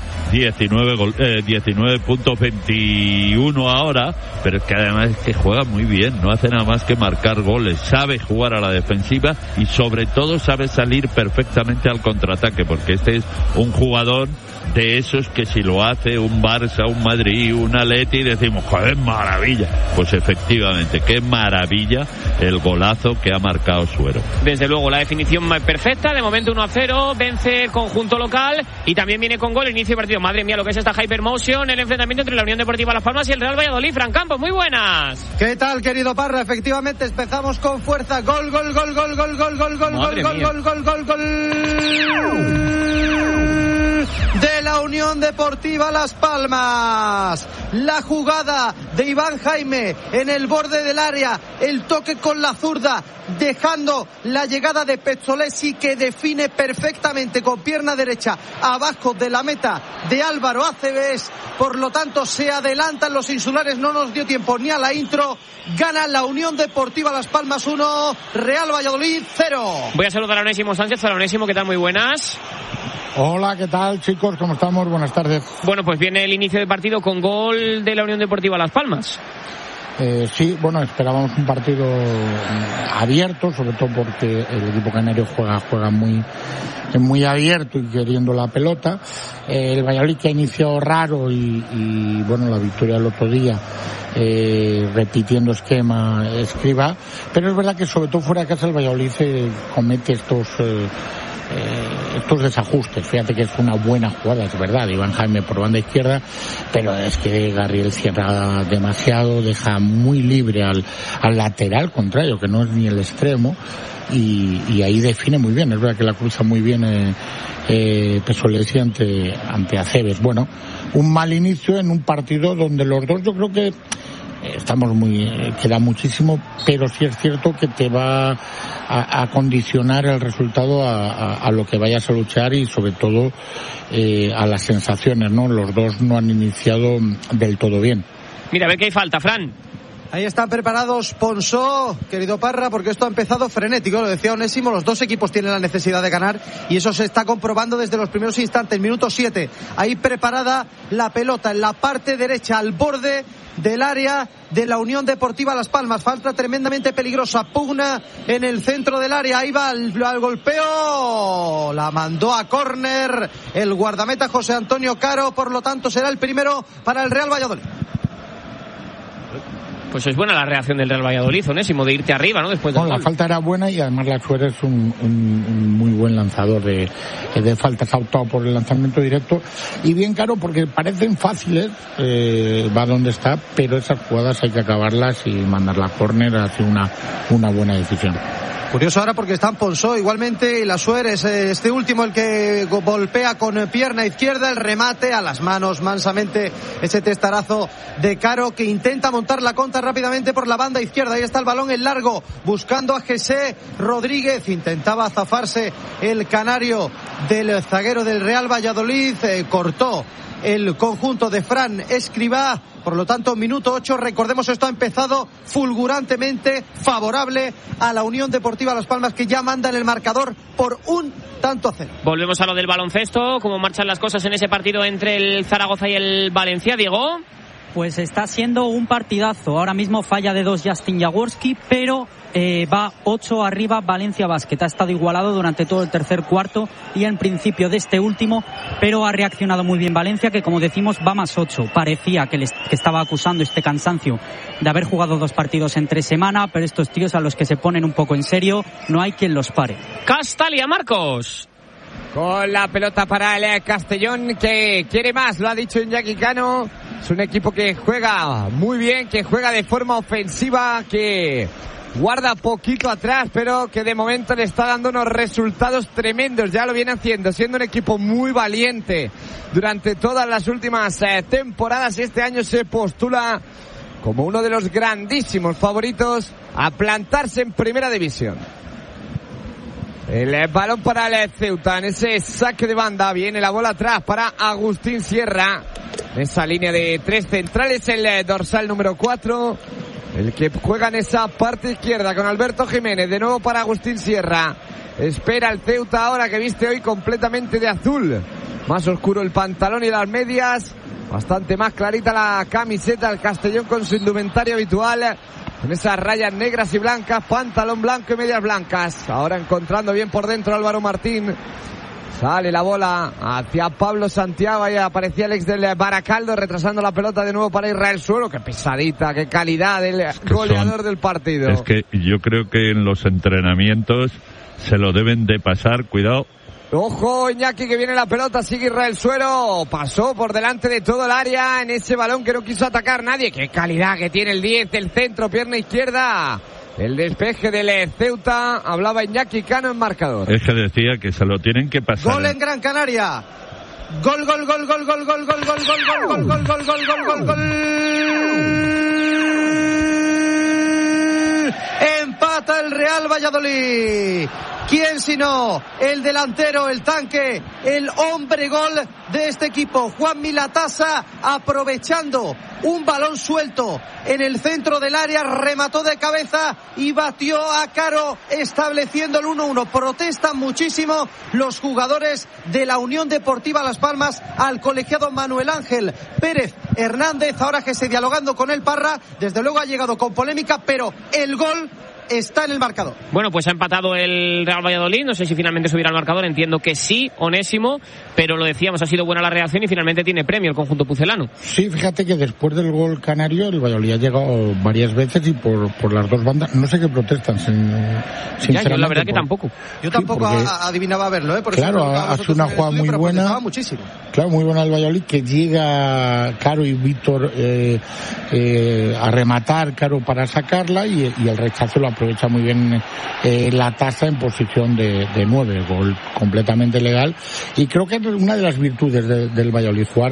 19 puntos, 21 ahora, pero es que además es que juega muy bien, no hace nada más que marcar goles, sabe jugar a la defensiva y sobre todo sabe salir perfectamente al contraataque, porque este es un jugador de esos que si lo hace un Barça, un Madrid, un Atleti, decimos, joder, maravilla. Pues efectivamente, qué maravilla el golazo que ha marcado Suero. Desde luego, la definición perfecta, de momento 1-0, vence el conjunto local y también viene con gol el inicio de partido. Madre mía, lo que es esta Hypermotion, el enfrentamiento entre la Unión Deportiva Las Palmas y el Real Valladolid. Fran Campos, muy buenas. ¿Qué tal, querido Parra? Efectivamente, empezamos con fuerza. Gol de la Unión Deportiva Las Palmas. La jugada de Iván Jaime en el borde del área, el toque con la zurda, dejando la llegada de Pezzolesi, que define perfectamente con pierna derecha abajo de la meta de Álvaro Acebes. Por lo tanto, se adelantan los insulares, no nos dio tiempo ni a la intro. Gana la Unión Deportiva Las Palmas 1, Real Valladolid 0. Voy a saludar a Onésimo Sánchez. Hola Onésimo, ¿qué tal? Muy buenas. Hola, ¿qué tal, chicos? ¿Cómo estamos? Buenas tardes. Bueno, pues viene el inicio del partido con gol de la Unión Deportiva Las Palmas. Sí, bueno, esperábamos un partido abierto, sobre todo porque el equipo canario juega muy abierto y queriendo la pelota. El Valladolid, que ha iniciado raro y bueno, la victoria del otro día, repitiendo esquema Escribá, pero es verdad que sobre todo fuera de casa el Valladolid comete estos desajustes. Fíjate que es una buena jugada, es verdad, Iván Jaime por banda izquierda, pero es que Garriel cierra demasiado, deja muy libre al lateral contrario, que no es ni el extremo, y ahí define muy bien. Es verdad que la cruza muy bien Pezzolesi ante Acebes. Bueno, un mal inicio en un partido donde los dos, yo creo que queda muchísimo, pero sí es cierto que te va a condicionar el resultado a lo que vayas a luchar y sobre todo a las sensaciones, ¿no? Los dos no han iniciado del todo bien. Mira, a ver qué hay falta, Fran. Ahí están preparados Ponsó, querido Parra, porque esto ha empezado frenético, lo decía Onésimo, los dos equipos tienen la necesidad de ganar y eso se está comprobando desde los primeros instantes, minuto 7. Ahí preparada la pelota en la parte derecha, al borde del área de la Unión Deportiva Las Palmas. Falta tremendamente peligrosa, pugna en el centro del área, ahí va al golpeo, la mandó a córner el guardameta José Antonio Caro, por lo tanto será el primero para el Real Valladolid. Pues es buena la reacción del Real Valladolid, Onésimo, de irte arriba, ¿no? Después del gol. La falta era buena y además la Suárez es un muy buen lanzador de faltas. Ha optado por el lanzamiento directo y bien Caro, porque parecen fáciles, va donde está, pero esas jugadas hay que acabarlas y mandarla a córner. Ha sido una buena decisión. Curioso ahora porque están Ponsó igualmente y la Suárez, este último el que golpea con pierna izquierda, el remate a las manos mansamente, ese testarazo de Caro que intenta montar la contra rápidamente por la banda izquierda. Ahí está el balón en largo buscando a José Rodríguez, intentaba zafarse el canario del zaguero del Real Valladolid, cortó el conjunto de Fran Escribá. Por lo tanto, minuto 8, recordemos, esto ha empezado fulgurantemente favorable a la Unión Deportiva Las Palmas, que ya manda en el marcador por 1-0. Volvemos a lo del baloncesto, cómo marchan las cosas en ese partido entre el Zaragoza y el Valencia, Diego. Pues está siendo un partidazo. Ahora mismo falla de 2 Justin Jaworski, pero va 8 arriba Valencia Basket. Ha estado igualado durante todo el tercer cuarto y en principio de este último, pero ha reaccionado muy bien Valencia, que como decimos va más 8. Parecía que estaba acusando este cansancio de haber jugado 2 partidos entre semana, pero estos tíos a los que se ponen un poco en serio, no hay quien los pare. Castalia, Marcos. Con la pelota para el Castellón, que quiere más, lo ha dicho Iñaki Cano. Es un equipo que juega muy bien, que juega de forma ofensiva, que guarda poquito atrás, pero que de momento le está dando unos resultados tremendos. Ya lo viene haciendo, siendo un equipo muy valiente durante todas las últimas temporadas, y este año se postula como uno de los grandísimos favoritos a plantarse en primera división. El balón para el Ceuta en ese saque de banda. Viene la bola atrás para Agustín Sierra. En esa línea de 3 centrales, el dorsal número 4. El que juega en esa parte izquierda con Alberto Jiménez. De nuevo para Agustín Sierra. Espera el Ceuta ahora, que viste hoy completamente de azul. Más oscuro el pantalón y las medias. Bastante más clarita la camiseta. El Castellón con su indumentaria habitual, con esas rayas negras y blancas, pantalón blanco y medias blancas. Ahora encontrando bien por dentro Álvaro Martín. Sale la bola hacia Pablo Santiago. Ahí aparecía el ex del Baracaldo, retrasando la pelota de nuevo para Israel Suero. Qué pesadita, qué calidad del goleador del partido. Es que yo creo que en los entrenamientos se lo deben de pasar. Cuidado. Ojo, Iñaki, que viene la pelota, sigue Israel Suero, pasó por delante de todo el área en ese balón que no quiso atacar nadie. Qué calidad que tiene el 10 del centro, pierna izquierda. El despeje del Ceuta, hablaba Iñaki Cano en marcador. Es que decía que se lo tienen que pasar. Gol en Gran Canaria. Gol, gol, gol, gol, gol, gol, gol, gol, gol, gol, gol, gol, gol, gol, gol, gol, gol. Empata el Real Valladolid. ¿Quién sino el delantero, el tanque, el hombre gol de este equipo? Juan Milatasa, aprovechando un balón suelto en el centro del área, remató de cabeza y batió a Caro, estableciendo el 1-1. Protestan muchísimo los jugadores de la Unión Deportiva Las Palmas al colegiado Manuel Ángel Pérez Hernández. Ahora que se dialogando con el Parra, desde luego ha llegado con polémica, pero el gol está en el marcador. Bueno, pues ha empatado el Real Valladolid. No sé si finalmente subirá al marcador. Entiendo que sí, Onésimo. Pero lo decíamos, ha sido buena la reacción y finalmente tiene premio el conjunto pucelano. Sí, fíjate que después del gol canario, el Valladolid ha llegado varias veces y por las dos bandas. No sé qué protestan, sinceramente. Ya, yo la verdad que tampoco. Yo tampoco adivinaba verlo, ¿eh? Por claro, hace una jugada muy buena. Muchísimo. Claro, muy buena el Valladolid, que llega Caro y Víctor a rematar, Caro para sacarla, y el rechazo lo aprovecha muy bien la Tasa en posición de 9, gol completamente legal. Y creo que es una de las virtudes del Valladolid, jugar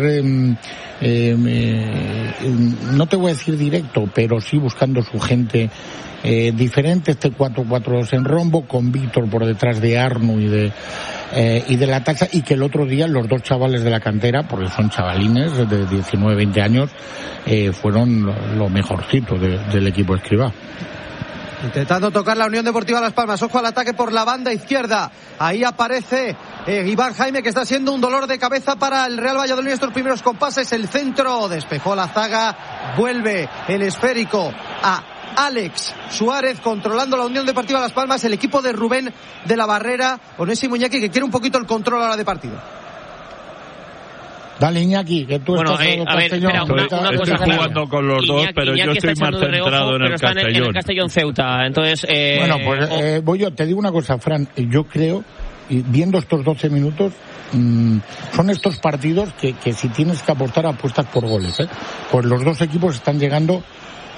no te voy a decir directo, pero sí buscando su gente diferente. Este 4-4-2 en rombo, con Víctor por detrás de Arnu y de la Tasa, y que el otro día los dos chavales de la cantera, porque son chavalines de 19-20 años, fueron lo mejorcito del equipo Escribá. Intentando tocar la Unión Deportiva Las Palmas. Ojo al ataque por la banda izquierda. Ahí aparece Iván Jaime, que está siendo un dolor de cabeza para el Real Valladolid estos primeros compases. El centro despejó la zaga. Vuelve el esférico a Alex Suárez, controlando la Unión Deportiva Las Palmas. El equipo de Rubén de la Barrera. Onésimo Iñaki, que quiere un poquito el control ahora de partido. Dale, Iñaki, que tú estás en el Castellón. Una cosa, estoy jugando con los dos, pero yo estoy más centrado en el Castellón. En el Castellón Ceuta, entonces... bueno, pues voy yo, te digo una cosa, Fran, yo creo, viendo estos 12 minutos, son estos partidos que si tienes que apostar, apuestas por goles, ¿eh? Pues los dos equipos están llegando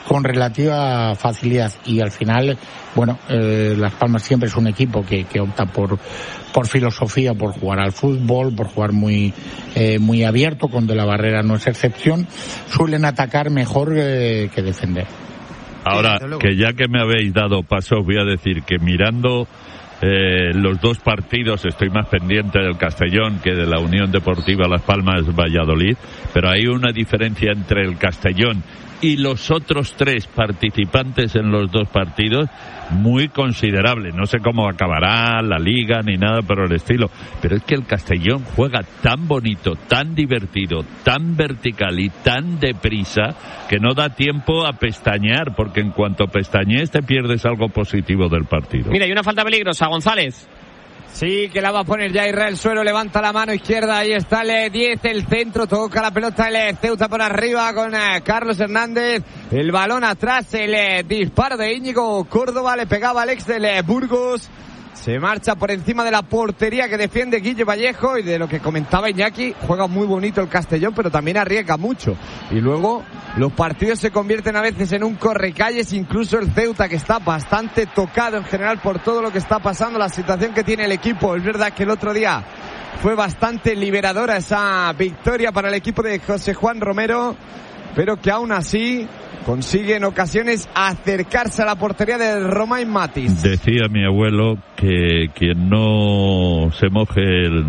con relativa facilidad. Y al final, bueno, Las Palmas siempre es un equipo que opta por filosofía, por jugar al fútbol, por jugar muy abierto, donde la barrera no es excepción. Suelen atacar mejor que defender. Ahora, que ya que me habéis dado paso, os voy a decir que mirando los dos partidos estoy más pendiente del Castellón que de la Unión Deportiva Las Palmas Valladolid, pero hay una diferencia entre el Castellón y los otros 3 participantes en los 2 partidos muy considerable. No sé cómo acabará la liga ni nada por el estilo, pero es que el Castellón juega tan bonito, tan divertido, tan vertical y tan deprisa que no da tiempo a pestañear, porque en cuanto pestañees te pierdes algo positivo del partido. Mira, hay una falta peligrosa, González. Sí, que la va a poner ya Israel Suero, levanta la mano izquierda, ahí está el 10, el centro, toca la pelota el Ceuta por arriba con Carlos Hernández, el balón atrás, el disparo de Íñigo Córdoba, le pegaba al ex del Burgos, se marcha por encima de la portería que defiende Guille Vallejo, y de lo que comentaba Iñaki, juega muy bonito el Castellón, pero también arriesga mucho, y luego los partidos se convierten a veces en un correcalles, incluso el Ceuta, que está bastante tocado en general por todo lo que está pasando, la situación que tiene el equipo. Es verdad que el otro día fue bastante liberadora esa victoria para el equipo de José Juan Romero, pero que aún así consigue en ocasiones acercarse a la portería de Romain Matis. Decía mi abuelo que quien no se moje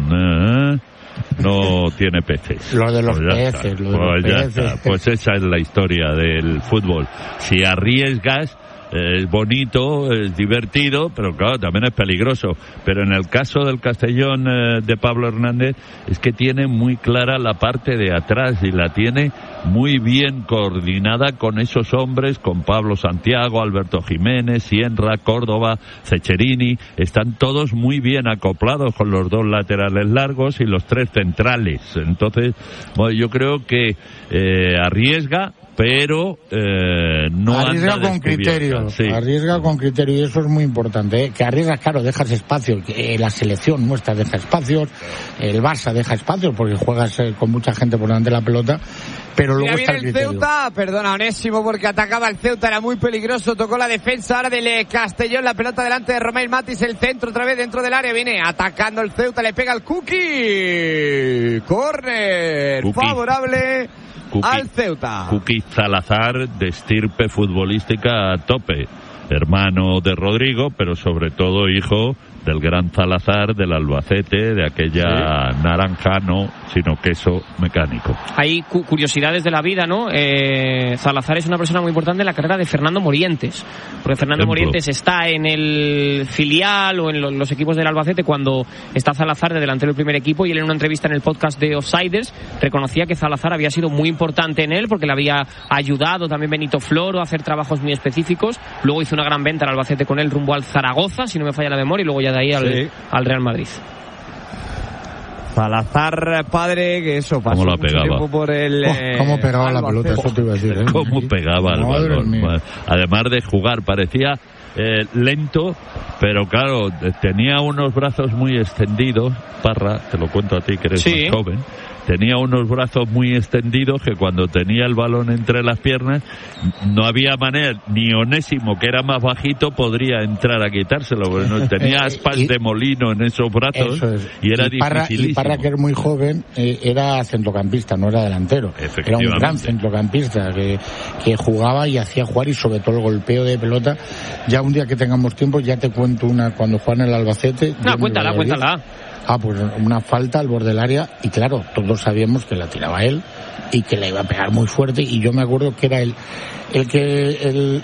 no tiene peces. Lo de los peces, Pues esa es la historia del fútbol. Si arriesgas, es bonito, es divertido, pero claro, también es peligroso. Pero en el caso del Castellón de Pablo Hernández, es que tiene muy clara la parte de atrás y la tiene muy bien coordinada con esos hombres, con Pablo Santiago, Alberto Jiménez, Sienra, Córdoba, Cecherini. Están todos muy bien acoplados con los 2 laterales largos y los 3 centrales. Entonces, bueno, yo creo que arriesga, pero no arriesga con criterio, sí. Arriesga con criterio, y eso es muy importante, ¿eh? Que arriesgas, claro, dejas espacio, la selección nuestra deja espacios, el Barça deja espacios porque juegas con mucha gente por delante de la pelota, pero luego está el criterio. Ceuta, perdona Onésimo, porque atacaba el Ceuta, era muy peligroso, tocó la defensa ahora del Castellón, la pelota delante de Romain Matis, el centro otra vez dentro del área, viene atacando el Ceuta, le pega el Cookie, córner favorable al Ceuta. Cookie Salazar, de estirpe futbolística a tope, hermano de Rodrigo, pero sobre todo hijo del gran Salazar, del Albacete, de aquella naranja, no, sino queso mecánico. Hay curiosidades de la vida, ¿no? Salazar es una persona muy importante en la carrera de Fernando Morientes, porque Fernando Morientes está en el filial o en los equipos del Albacete cuando está Salazar de delantero del primer equipo, y él en una entrevista en el podcast de Offsiders reconocía que Salazar había sido muy importante en él porque le había ayudado también Benito Floro a hacer trabajos muy específicos. Luego hizo una gran venta al Albacete con él rumbo al Zaragoza, si no me falla la memoria, y luego ya de ahí al Real Madrid. Salazar padre, que eso pasó mucho tiempo por el... ¿Cómo pegaba la pelota? Eso te iba a decir, ¿eh? ¿Cómo pegaba el balón? Además de jugar, parecía lento, pero claro, tenía unos brazos muy extendidos. Parra, te lo cuento a ti que eres más joven. Tenía unos brazos muy extendidos que cuando tenía el balón entre las piernas no había manera, ni Onésimo, que era más bajito, podría entrar a quitárselo, porque no, tenía aspas de molino en esos brazos y era dificilísimo. Y Parra, que era muy joven, era centrocampista, no era delantero. Era un gran centrocampista que jugaba y hacía jugar, y sobre todo el golpeo de pelota. Ya un día que tengamos tiempo ya te cuento una cuando juega en el Albacete. No, cuéntala. Pues una falta al borde del área, y claro, todos sabíamos que la tiraba él y que la iba a pegar muy fuerte, y yo me acuerdo que era el que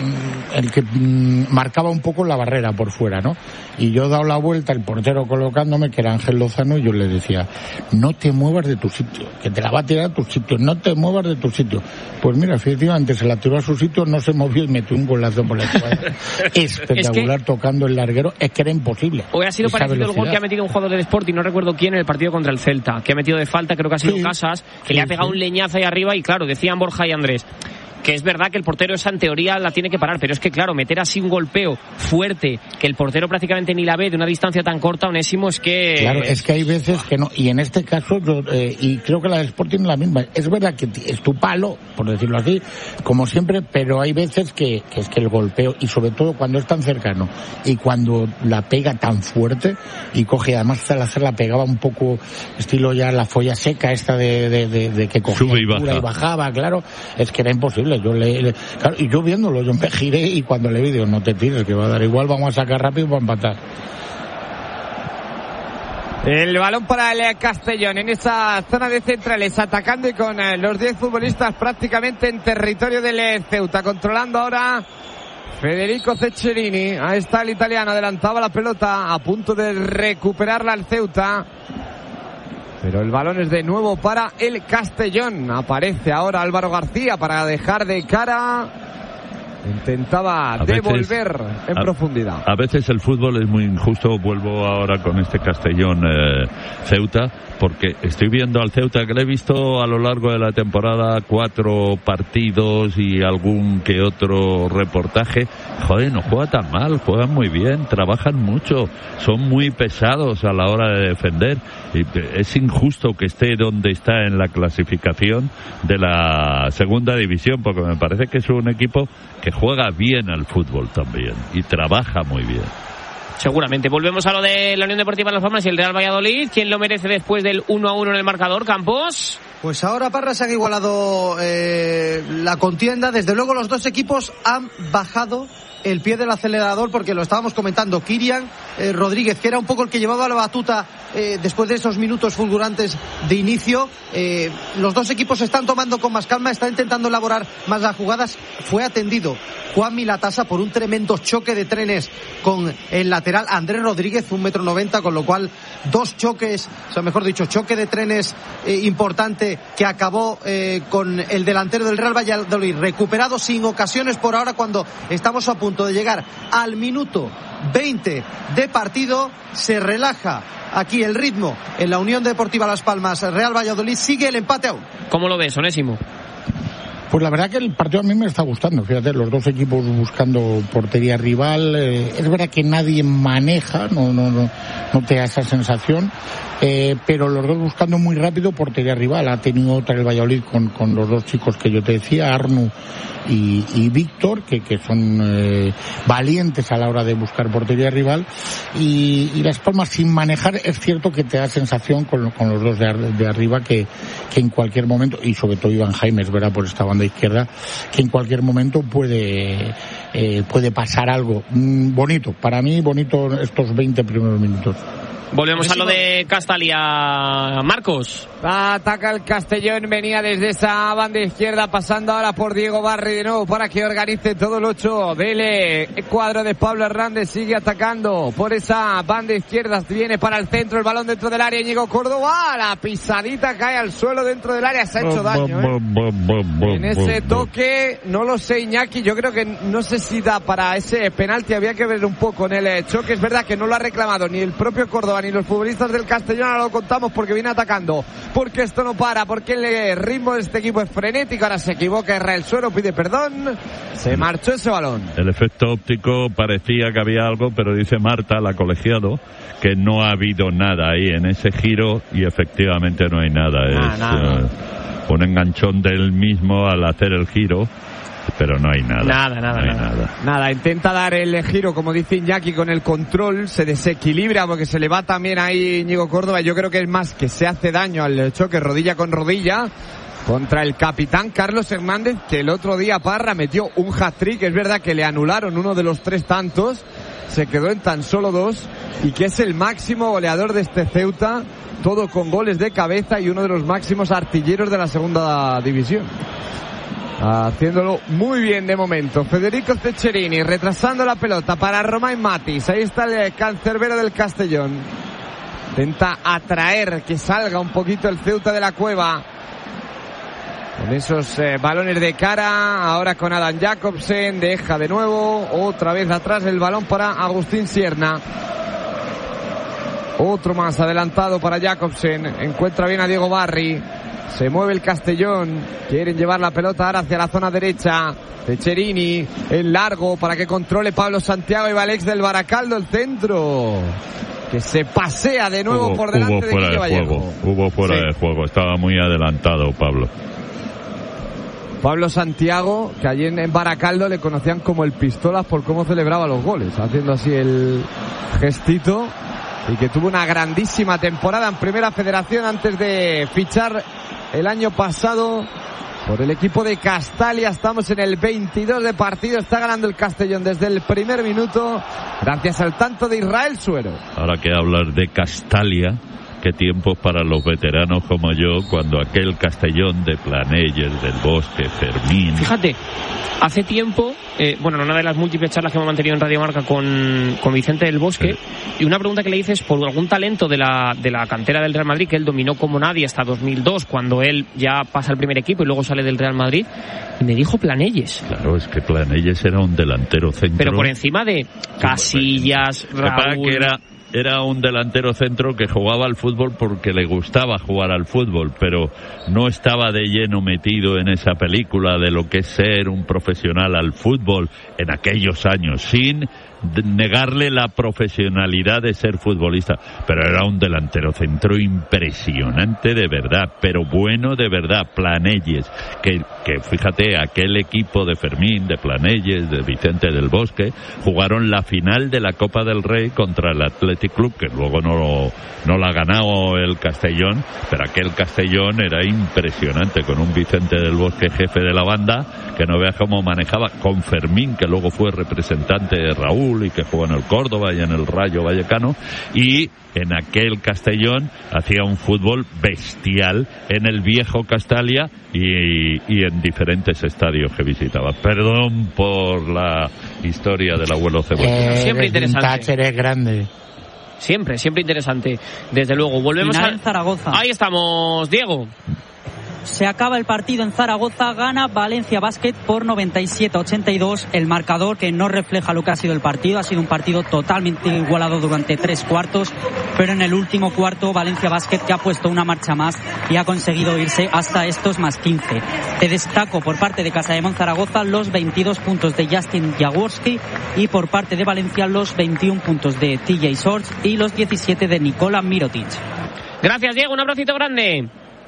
marcaba un poco la barrera por fuera, ¿no? Y yo he dado la vuelta, el portero colocándome, que era Ángel Lozano, y yo le decía, no te muevas de tu sitio, que te la va a tirar a tu sitio, no te muevas de tu sitio. Pues mira, efectivamente se la tiró a su sitio, no se movió y metió un golazo por la escuadra. Espectacular, tocando el larguero, es que era imposible. Hoy ha sido parecido el gol que ha metido un jugador del Sporting, no recuerdo quién, en el partido contra el Celta, que ha metido de falta, creo que ha sido Casas, que le ha pegado un leñazo ahí arriba, y claro, decían Borja y Andrés, que es verdad que el portero esa en teoría la tiene que parar, pero es que claro, meter así un golpeo fuerte que el portero prácticamente ni la ve de una distancia tan corta, Onésimo, es que... Claro, es que hay veces que no, y en este caso, y creo que la de Sporting es la misma, es verdad que es tu palo, por decirlo así, como siempre, pero hay veces que es que el golpeo, y sobre todo cuando es tan cercano, y cuando la pega tan fuerte, y coge, además la pegaba un poco, estilo ya la folla seca esta de que cogía sube y bajaba, claro, es que era imposible. Claro, y yo viéndolo, yo me giré y cuando le vi digo, no te tires, que va a dar igual, vamos a sacar rápido para empatar. El balón para el Castellón en esa zona de centrales, atacando y con los 10 futbolistas prácticamente en territorio del Ceuta, controlando ahora Federico Ceccherini. Ahí está el italiano, adelantaba la pelota, a punto de recuperarla el Ceuta, pero el balón es de nuevo para el Castellón. Aparece ahora Álvaro García para dejar de cara. Intentaba devolver en profundidad. A veces el fútbol es muy injusto. Vuelvo ahora con este Castellón Ceuta, porque estoy viendo al Ceuta, que le he visto a lo largo de la temporada 4 partidos y algún que otro reportaje. Joder, no juega tan mal, juegan muy bien, trabajan mucho, son muy pesados a la hora de defender, y es injusto que esté donde está en la clasificación de la segunda división, porque me parece que es un equipo que juega bien al fútbol también y trabaja muy bien. Seguramente. Volvemos a lo de la Unión Deportiva Las Palmas y el Real Valladolid. ¿Quién lo merece después del 1-1 en el marcador, Campos? Pues ahora, Parra, se han igualado la contienda. Desde luego los dos equipos han bajado el pie del acelerador, porque lo estábamos comentando. Kyrian Rodríguez, que era un poco el que llevaba la batuta después de esos minutos fulgurantes de inicio. Los dos equipos se están tomando con más calma, están intentando elaborar más las jugadas. Fue atendido Juan Milatasa por un tremendo choque de trenes con el lateral Andrés Rodríguez, 1,90 m, con lo cual dos choques, o sea, mejor dicho, choque de trenes importante, que acabó con el delantero del Real Valladolid recuperado sin ocasiones por ahora, cuando estamos a punto de llegar al minuto 20 de partido. Se relaja aquí el ritmo en la Unión Deportiva Las Palmas. Real Valladolid sigue el empate aún. ¿Cómo lo ves, Onésimo? Pues la verdad que el partido a mí me está gustando, fíjate, los dos equipos buscando portería rival. Es verdad que nadie maneja, no te da esa sensación, pero los dos buscando muy rápido portería rival. Ha tenido otra el Valladolid con los dos chicos que yo te decía, Arnu y Víctor, que son valientes a la hora de buscar portería rival, y Las Palmas sin manejar. Es cierto que te da sensación con los dos de arriba que en cualquier momento, y sobre todo Iván Jaime, es verdad, por esta banda izquierda, que en cualquier momento puede pasar algo bonito. Para mí, bonito estos 20 primeros minutos. Volvemos a lo de Castalia, Marcos. Ataca el Castellón, venía desde esa banda izquierda, pasando ahora por Diego Barri de nuevo para que organice todo el 8 del cuadro de Pablo Hernández. Sigue atacando por esa banda izquierda, viene para el centro, el balón dentro del área, Íñigo Córdoba, la pisadita cae al suelo dentro del área, se ha hecho daño, en ese toque. No lo sé, Iñaki, yo creo que no sé si da para ese penalti, había que ver un poco en el choque. Es verdad que no lo ha reclamado ni el propio Córdoba ni los futbolistas del Castellón. Ahora lo contamos porque viene atacando, porque esto no para, porque el ritmo de este equipo es frenético. Ahora se equivoca Israel Suero, pide perdón, se marchó ese balón. El efecto óptico parecía que había algo, pero dice Marta, la colegiado, que no ha habido nada ahí en ese giro, y efectivamente no hay nada. Un enganchón del mismo al hacer el giro, pero no hay nada. Nada, intenta dar el giro, como dice Iñaki, con el control, se desequilibra porque se le va también ahí Íñigo Córdoba. Yo creo que es más que se hace daño al choque rodilla con rodilla contra el capitán Carlos Hernández, que el otro día, Parra, metió un hat-trick. Es verdad que le anularon uno de los 3 tantos, se quedó en tan solo 2, y que es el máximo goleador de este Ceuta, todo con goles de cabeza, y uno de los máximos artilleros de la segunda división. Haciéndolo muy bien de momento. Federico Ceccherini retrasando la pelota para Romain Matis. Ahí está el cancerbero del Castellón. Intenta atraer que salga un poquito el Ceuta de la cueva con esos balones de cara. Ahora con Adam Jacobsen, deja de nuevo, otra vez atrás el balón para Agustín Sierna. Otro más adelantado para Jacobsen, encuentra bien a Diego Barri. Se mueve el Castellón. Quieren llevar la pelota ahora hacia la zona derecha. Cecherini en largo para que controle Pablo Santiago y Valex del Baracaldo. El centro que se pasea de nuevo por delante de Guille Vallejo. Hubo fuera de juego. Estaba muy adelantado Pablo Santiago, que allí en Baracaldo le conocían como el Pistolas por cómo celebraba los goles, haciendo así el gestito, y que tuvo una grandísima temporada en Primera Federación antes de fichar el año pasado por el equipo de Castalia. Estamos en el 22 de partido, está ganando el Castellón desde el primer minuto gracias al tanto de Israel Suero. Ahora que hablar de Castalia, qué tiempos para los veteranos como yo, cuando aquel Castellón de Planelles, del Bosque, Fermín... Fíjate, hace tiempo, en una de las múltiples charlas que hemos mantenido en Radio Marca con Vicente del Bosque, y una pregunta que le hice es por algún talento de la cantera del Real Madrid, que él dominó como nadie hasta 2002, cuando él ya pasa al primer equipo y luego sale del Real Madrid, y me dijo Planelles. Claro, es que Planelles era un delantero centro. Pero por encima de Casillas, Raúl... Era un delantero centro que jugaba al fútbol porque le gustaba jugar al fútbol, pero no estaba de lleno metido en esa película de lo que es ser un profesional al fútbol en aquellos años, sin negarle la profesionalidad de ser futbolista, pero era un delantero centro impresionante de verdad, pero bueno de verdad. Planelles, que fíjate, aquel equipo de Fermín, de Planelles, de Vicente del Bosque, jugaron la final de la Copa del Rey contra el Athletic Club, que luego no la ha ganado el Castellón, pero aquel Castellón era impresionante, con un Vicente del Bosque jefe de la banda, que no veas cómo manejaba, con Fermín, que luego fue representante de Raúl y que jugó en el Córdoba y en el Rayo Vallecano, y en aquel Castellón hacía un fútbol bestial en el viejo Castalia y en diferentes estadios que visitaba. Perdón por la historia del abuelo Cebolla. Siempre interesante. Thatcher es grande. Siempre interesante. Desde luego, volvemos a Zaragoza. Ahí estamos, Diego. Se acaba el partido en Zaragoza, gana Valencia Basket por 97-82. El marcador que no refleja lo que ha sido el partido. Ha sido un partido totalmente igualado durante 3 cuartos, pero en el último cuarto Valencia Basket que ha puesto una marcha más y ha conseguido irse hasta estos más 15. Te destaco por parte de Casademont Zaragoza los 22 puntos de Justin Jaworski y por parte de Valencia los 21 puntos de TJ Shorts y los 17 de Nikola Mirotic. Gracias, Diego, un abracito grande.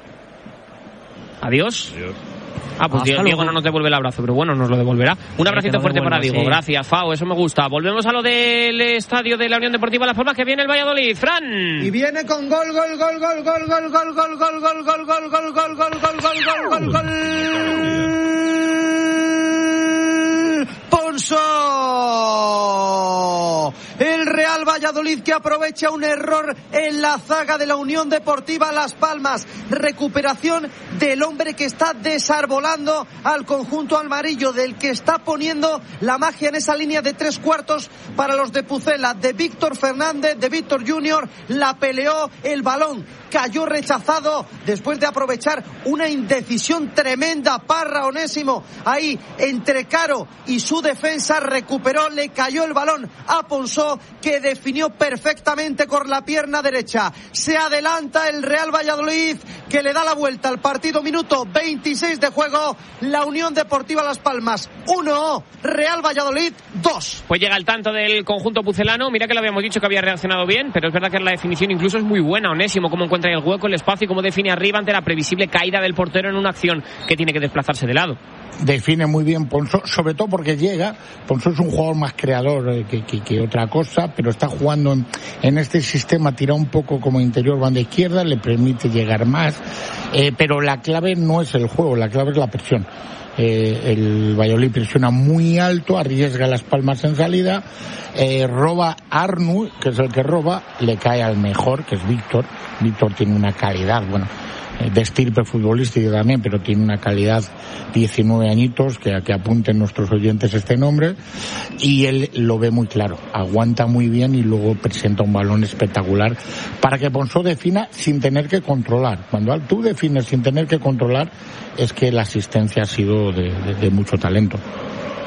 Adiós. Pues Diego no nos devuelve el abrazo, pero bueno, nos lo devolverá. Un abracito fuerte para Diego. Sí. Gracias, Fao, eso me gusta. Volvemos a lo del estadio de la Unión Deportiva Las Palmas, que viene el Valladolid. Fran. Y viene con gol. Ponso. El Real Valladolid que aprovecha un error en la zaga de la Unión Deportiva Las Palmas. Recuperación del hombre que está desarbolando al conjunto amarillo, del que está poniendo la magia en esa línea de 3 cuartos para los de Pucela, de Víctor Fernández, de Víctor Junior. La peleó, el balón cayó rechazado después de aprovechar una indecisión tremenda. Parra, Onésimo, ahí entre Caro y su defensa, recuperó, le cayó el balón a Ponso, que definió perfectamente con la pierna derecha. Se adelanta el Real Valladolid, que le da la vuelta al partido. Minuto 26 de juego. La Unión Deportiva Las Palmas 1, Real Valladolid 2. Pues llega el tanto del conjunto pucelano. Mira que lo habíamos dicho que había reaccionado bien, pero es verdad que la definición incluso es muy buena. Onésimo, cómo encuentra el hueco, el espacio y cómo define arriba ante la previsible caída del portero en una acción que tiene que desplazarse de lado. Define muy bien Ponso, sobre todo porque llega. Ponso es un jugador más creador que otra cosa, pero está jugando en este sistema, tira un poco como interior banda izquierda, le permite llegar más, pero la clave no es el juego, la clave es la presión. El Valladolid presiona muy alto, arriesga Las Palmas en salida, roba Arnu, que es el que roba, le cae al mejor, que es Víctor. Víctor tiene una calidad, de estirpe futbolística también, pero tiene una calidad, 19 añitos, que apunten nuestros oyentes este nombre, y él lo ve muy claro, aguanta muy bien y luego presenta un balón espectacular para que Ponso defina sin tener que controlar. Cuando tú defines sin tener que controlar, es que la asistencia ha sido de mucho talento.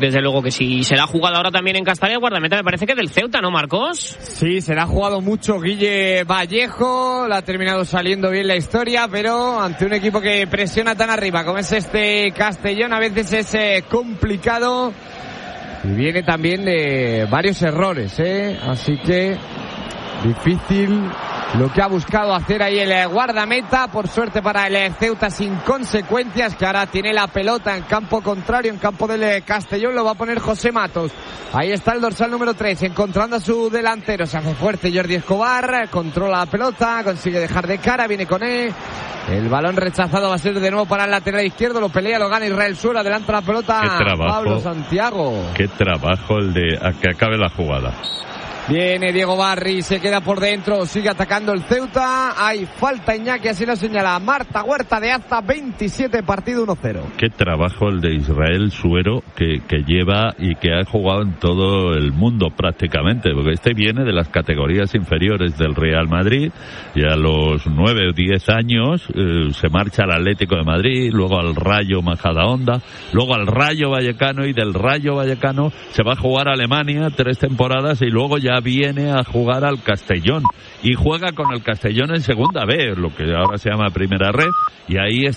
Desde luego que sí. Se la ha jugado ahora también en Castalia, guardameta, me parece que del Ceuta, ¿no, Marcos? Sí, se la ha jugado mucho Guille Vallejo, la ha terminado saliendo bien la historia, pero ante un equipo que presiona tan arriba como es este Castellón, a veces es complicado y viene también de varios errores, así que difícil lo que ha buscado hacer ahí el guardameta. Por suerte para el Ceuta, sin consecuencias, que ahora tiene la pelota en campo contrario, en campo del Castellón. Lo va a poner José Matos. Ahí está el dorsal número 3, encontrando a su delantero. Se hace fuerte Jordi Escobar, controla la pelota, consigue dejar de cara, viene con él. El balón rechazado va a ser de nuevo para el lateral izquierdo. Lo pelea, lo gana Israel Suero. Adelanta la pelota Pablo Santiago. Qué trabajo el de a que acabe la jugada. Viene Diego Barri, se queda por dentro, sigue atacando el Ceuta. Hay falta, Iñaki, así lo señala Marta Huerta de Azta, 27, partido 1-0. Qué trabajo el de Israel Suero que lleva y que ha jugado en todo el mundo prácticamente, porque este viene de las categorías inferiores del Real Madrid y a los 9 o 10 años se marcha al Atlético de Madrid, luego al Rayo Majadahonda, luego al Rayo Vallecano, y del Rayo Vallecano se va a jugar a Alemania 3 temporadas y luego ya viene a jugar al Castellón y juega con el Castellón en segunda B, lo que ahora se llama primera red, y ahí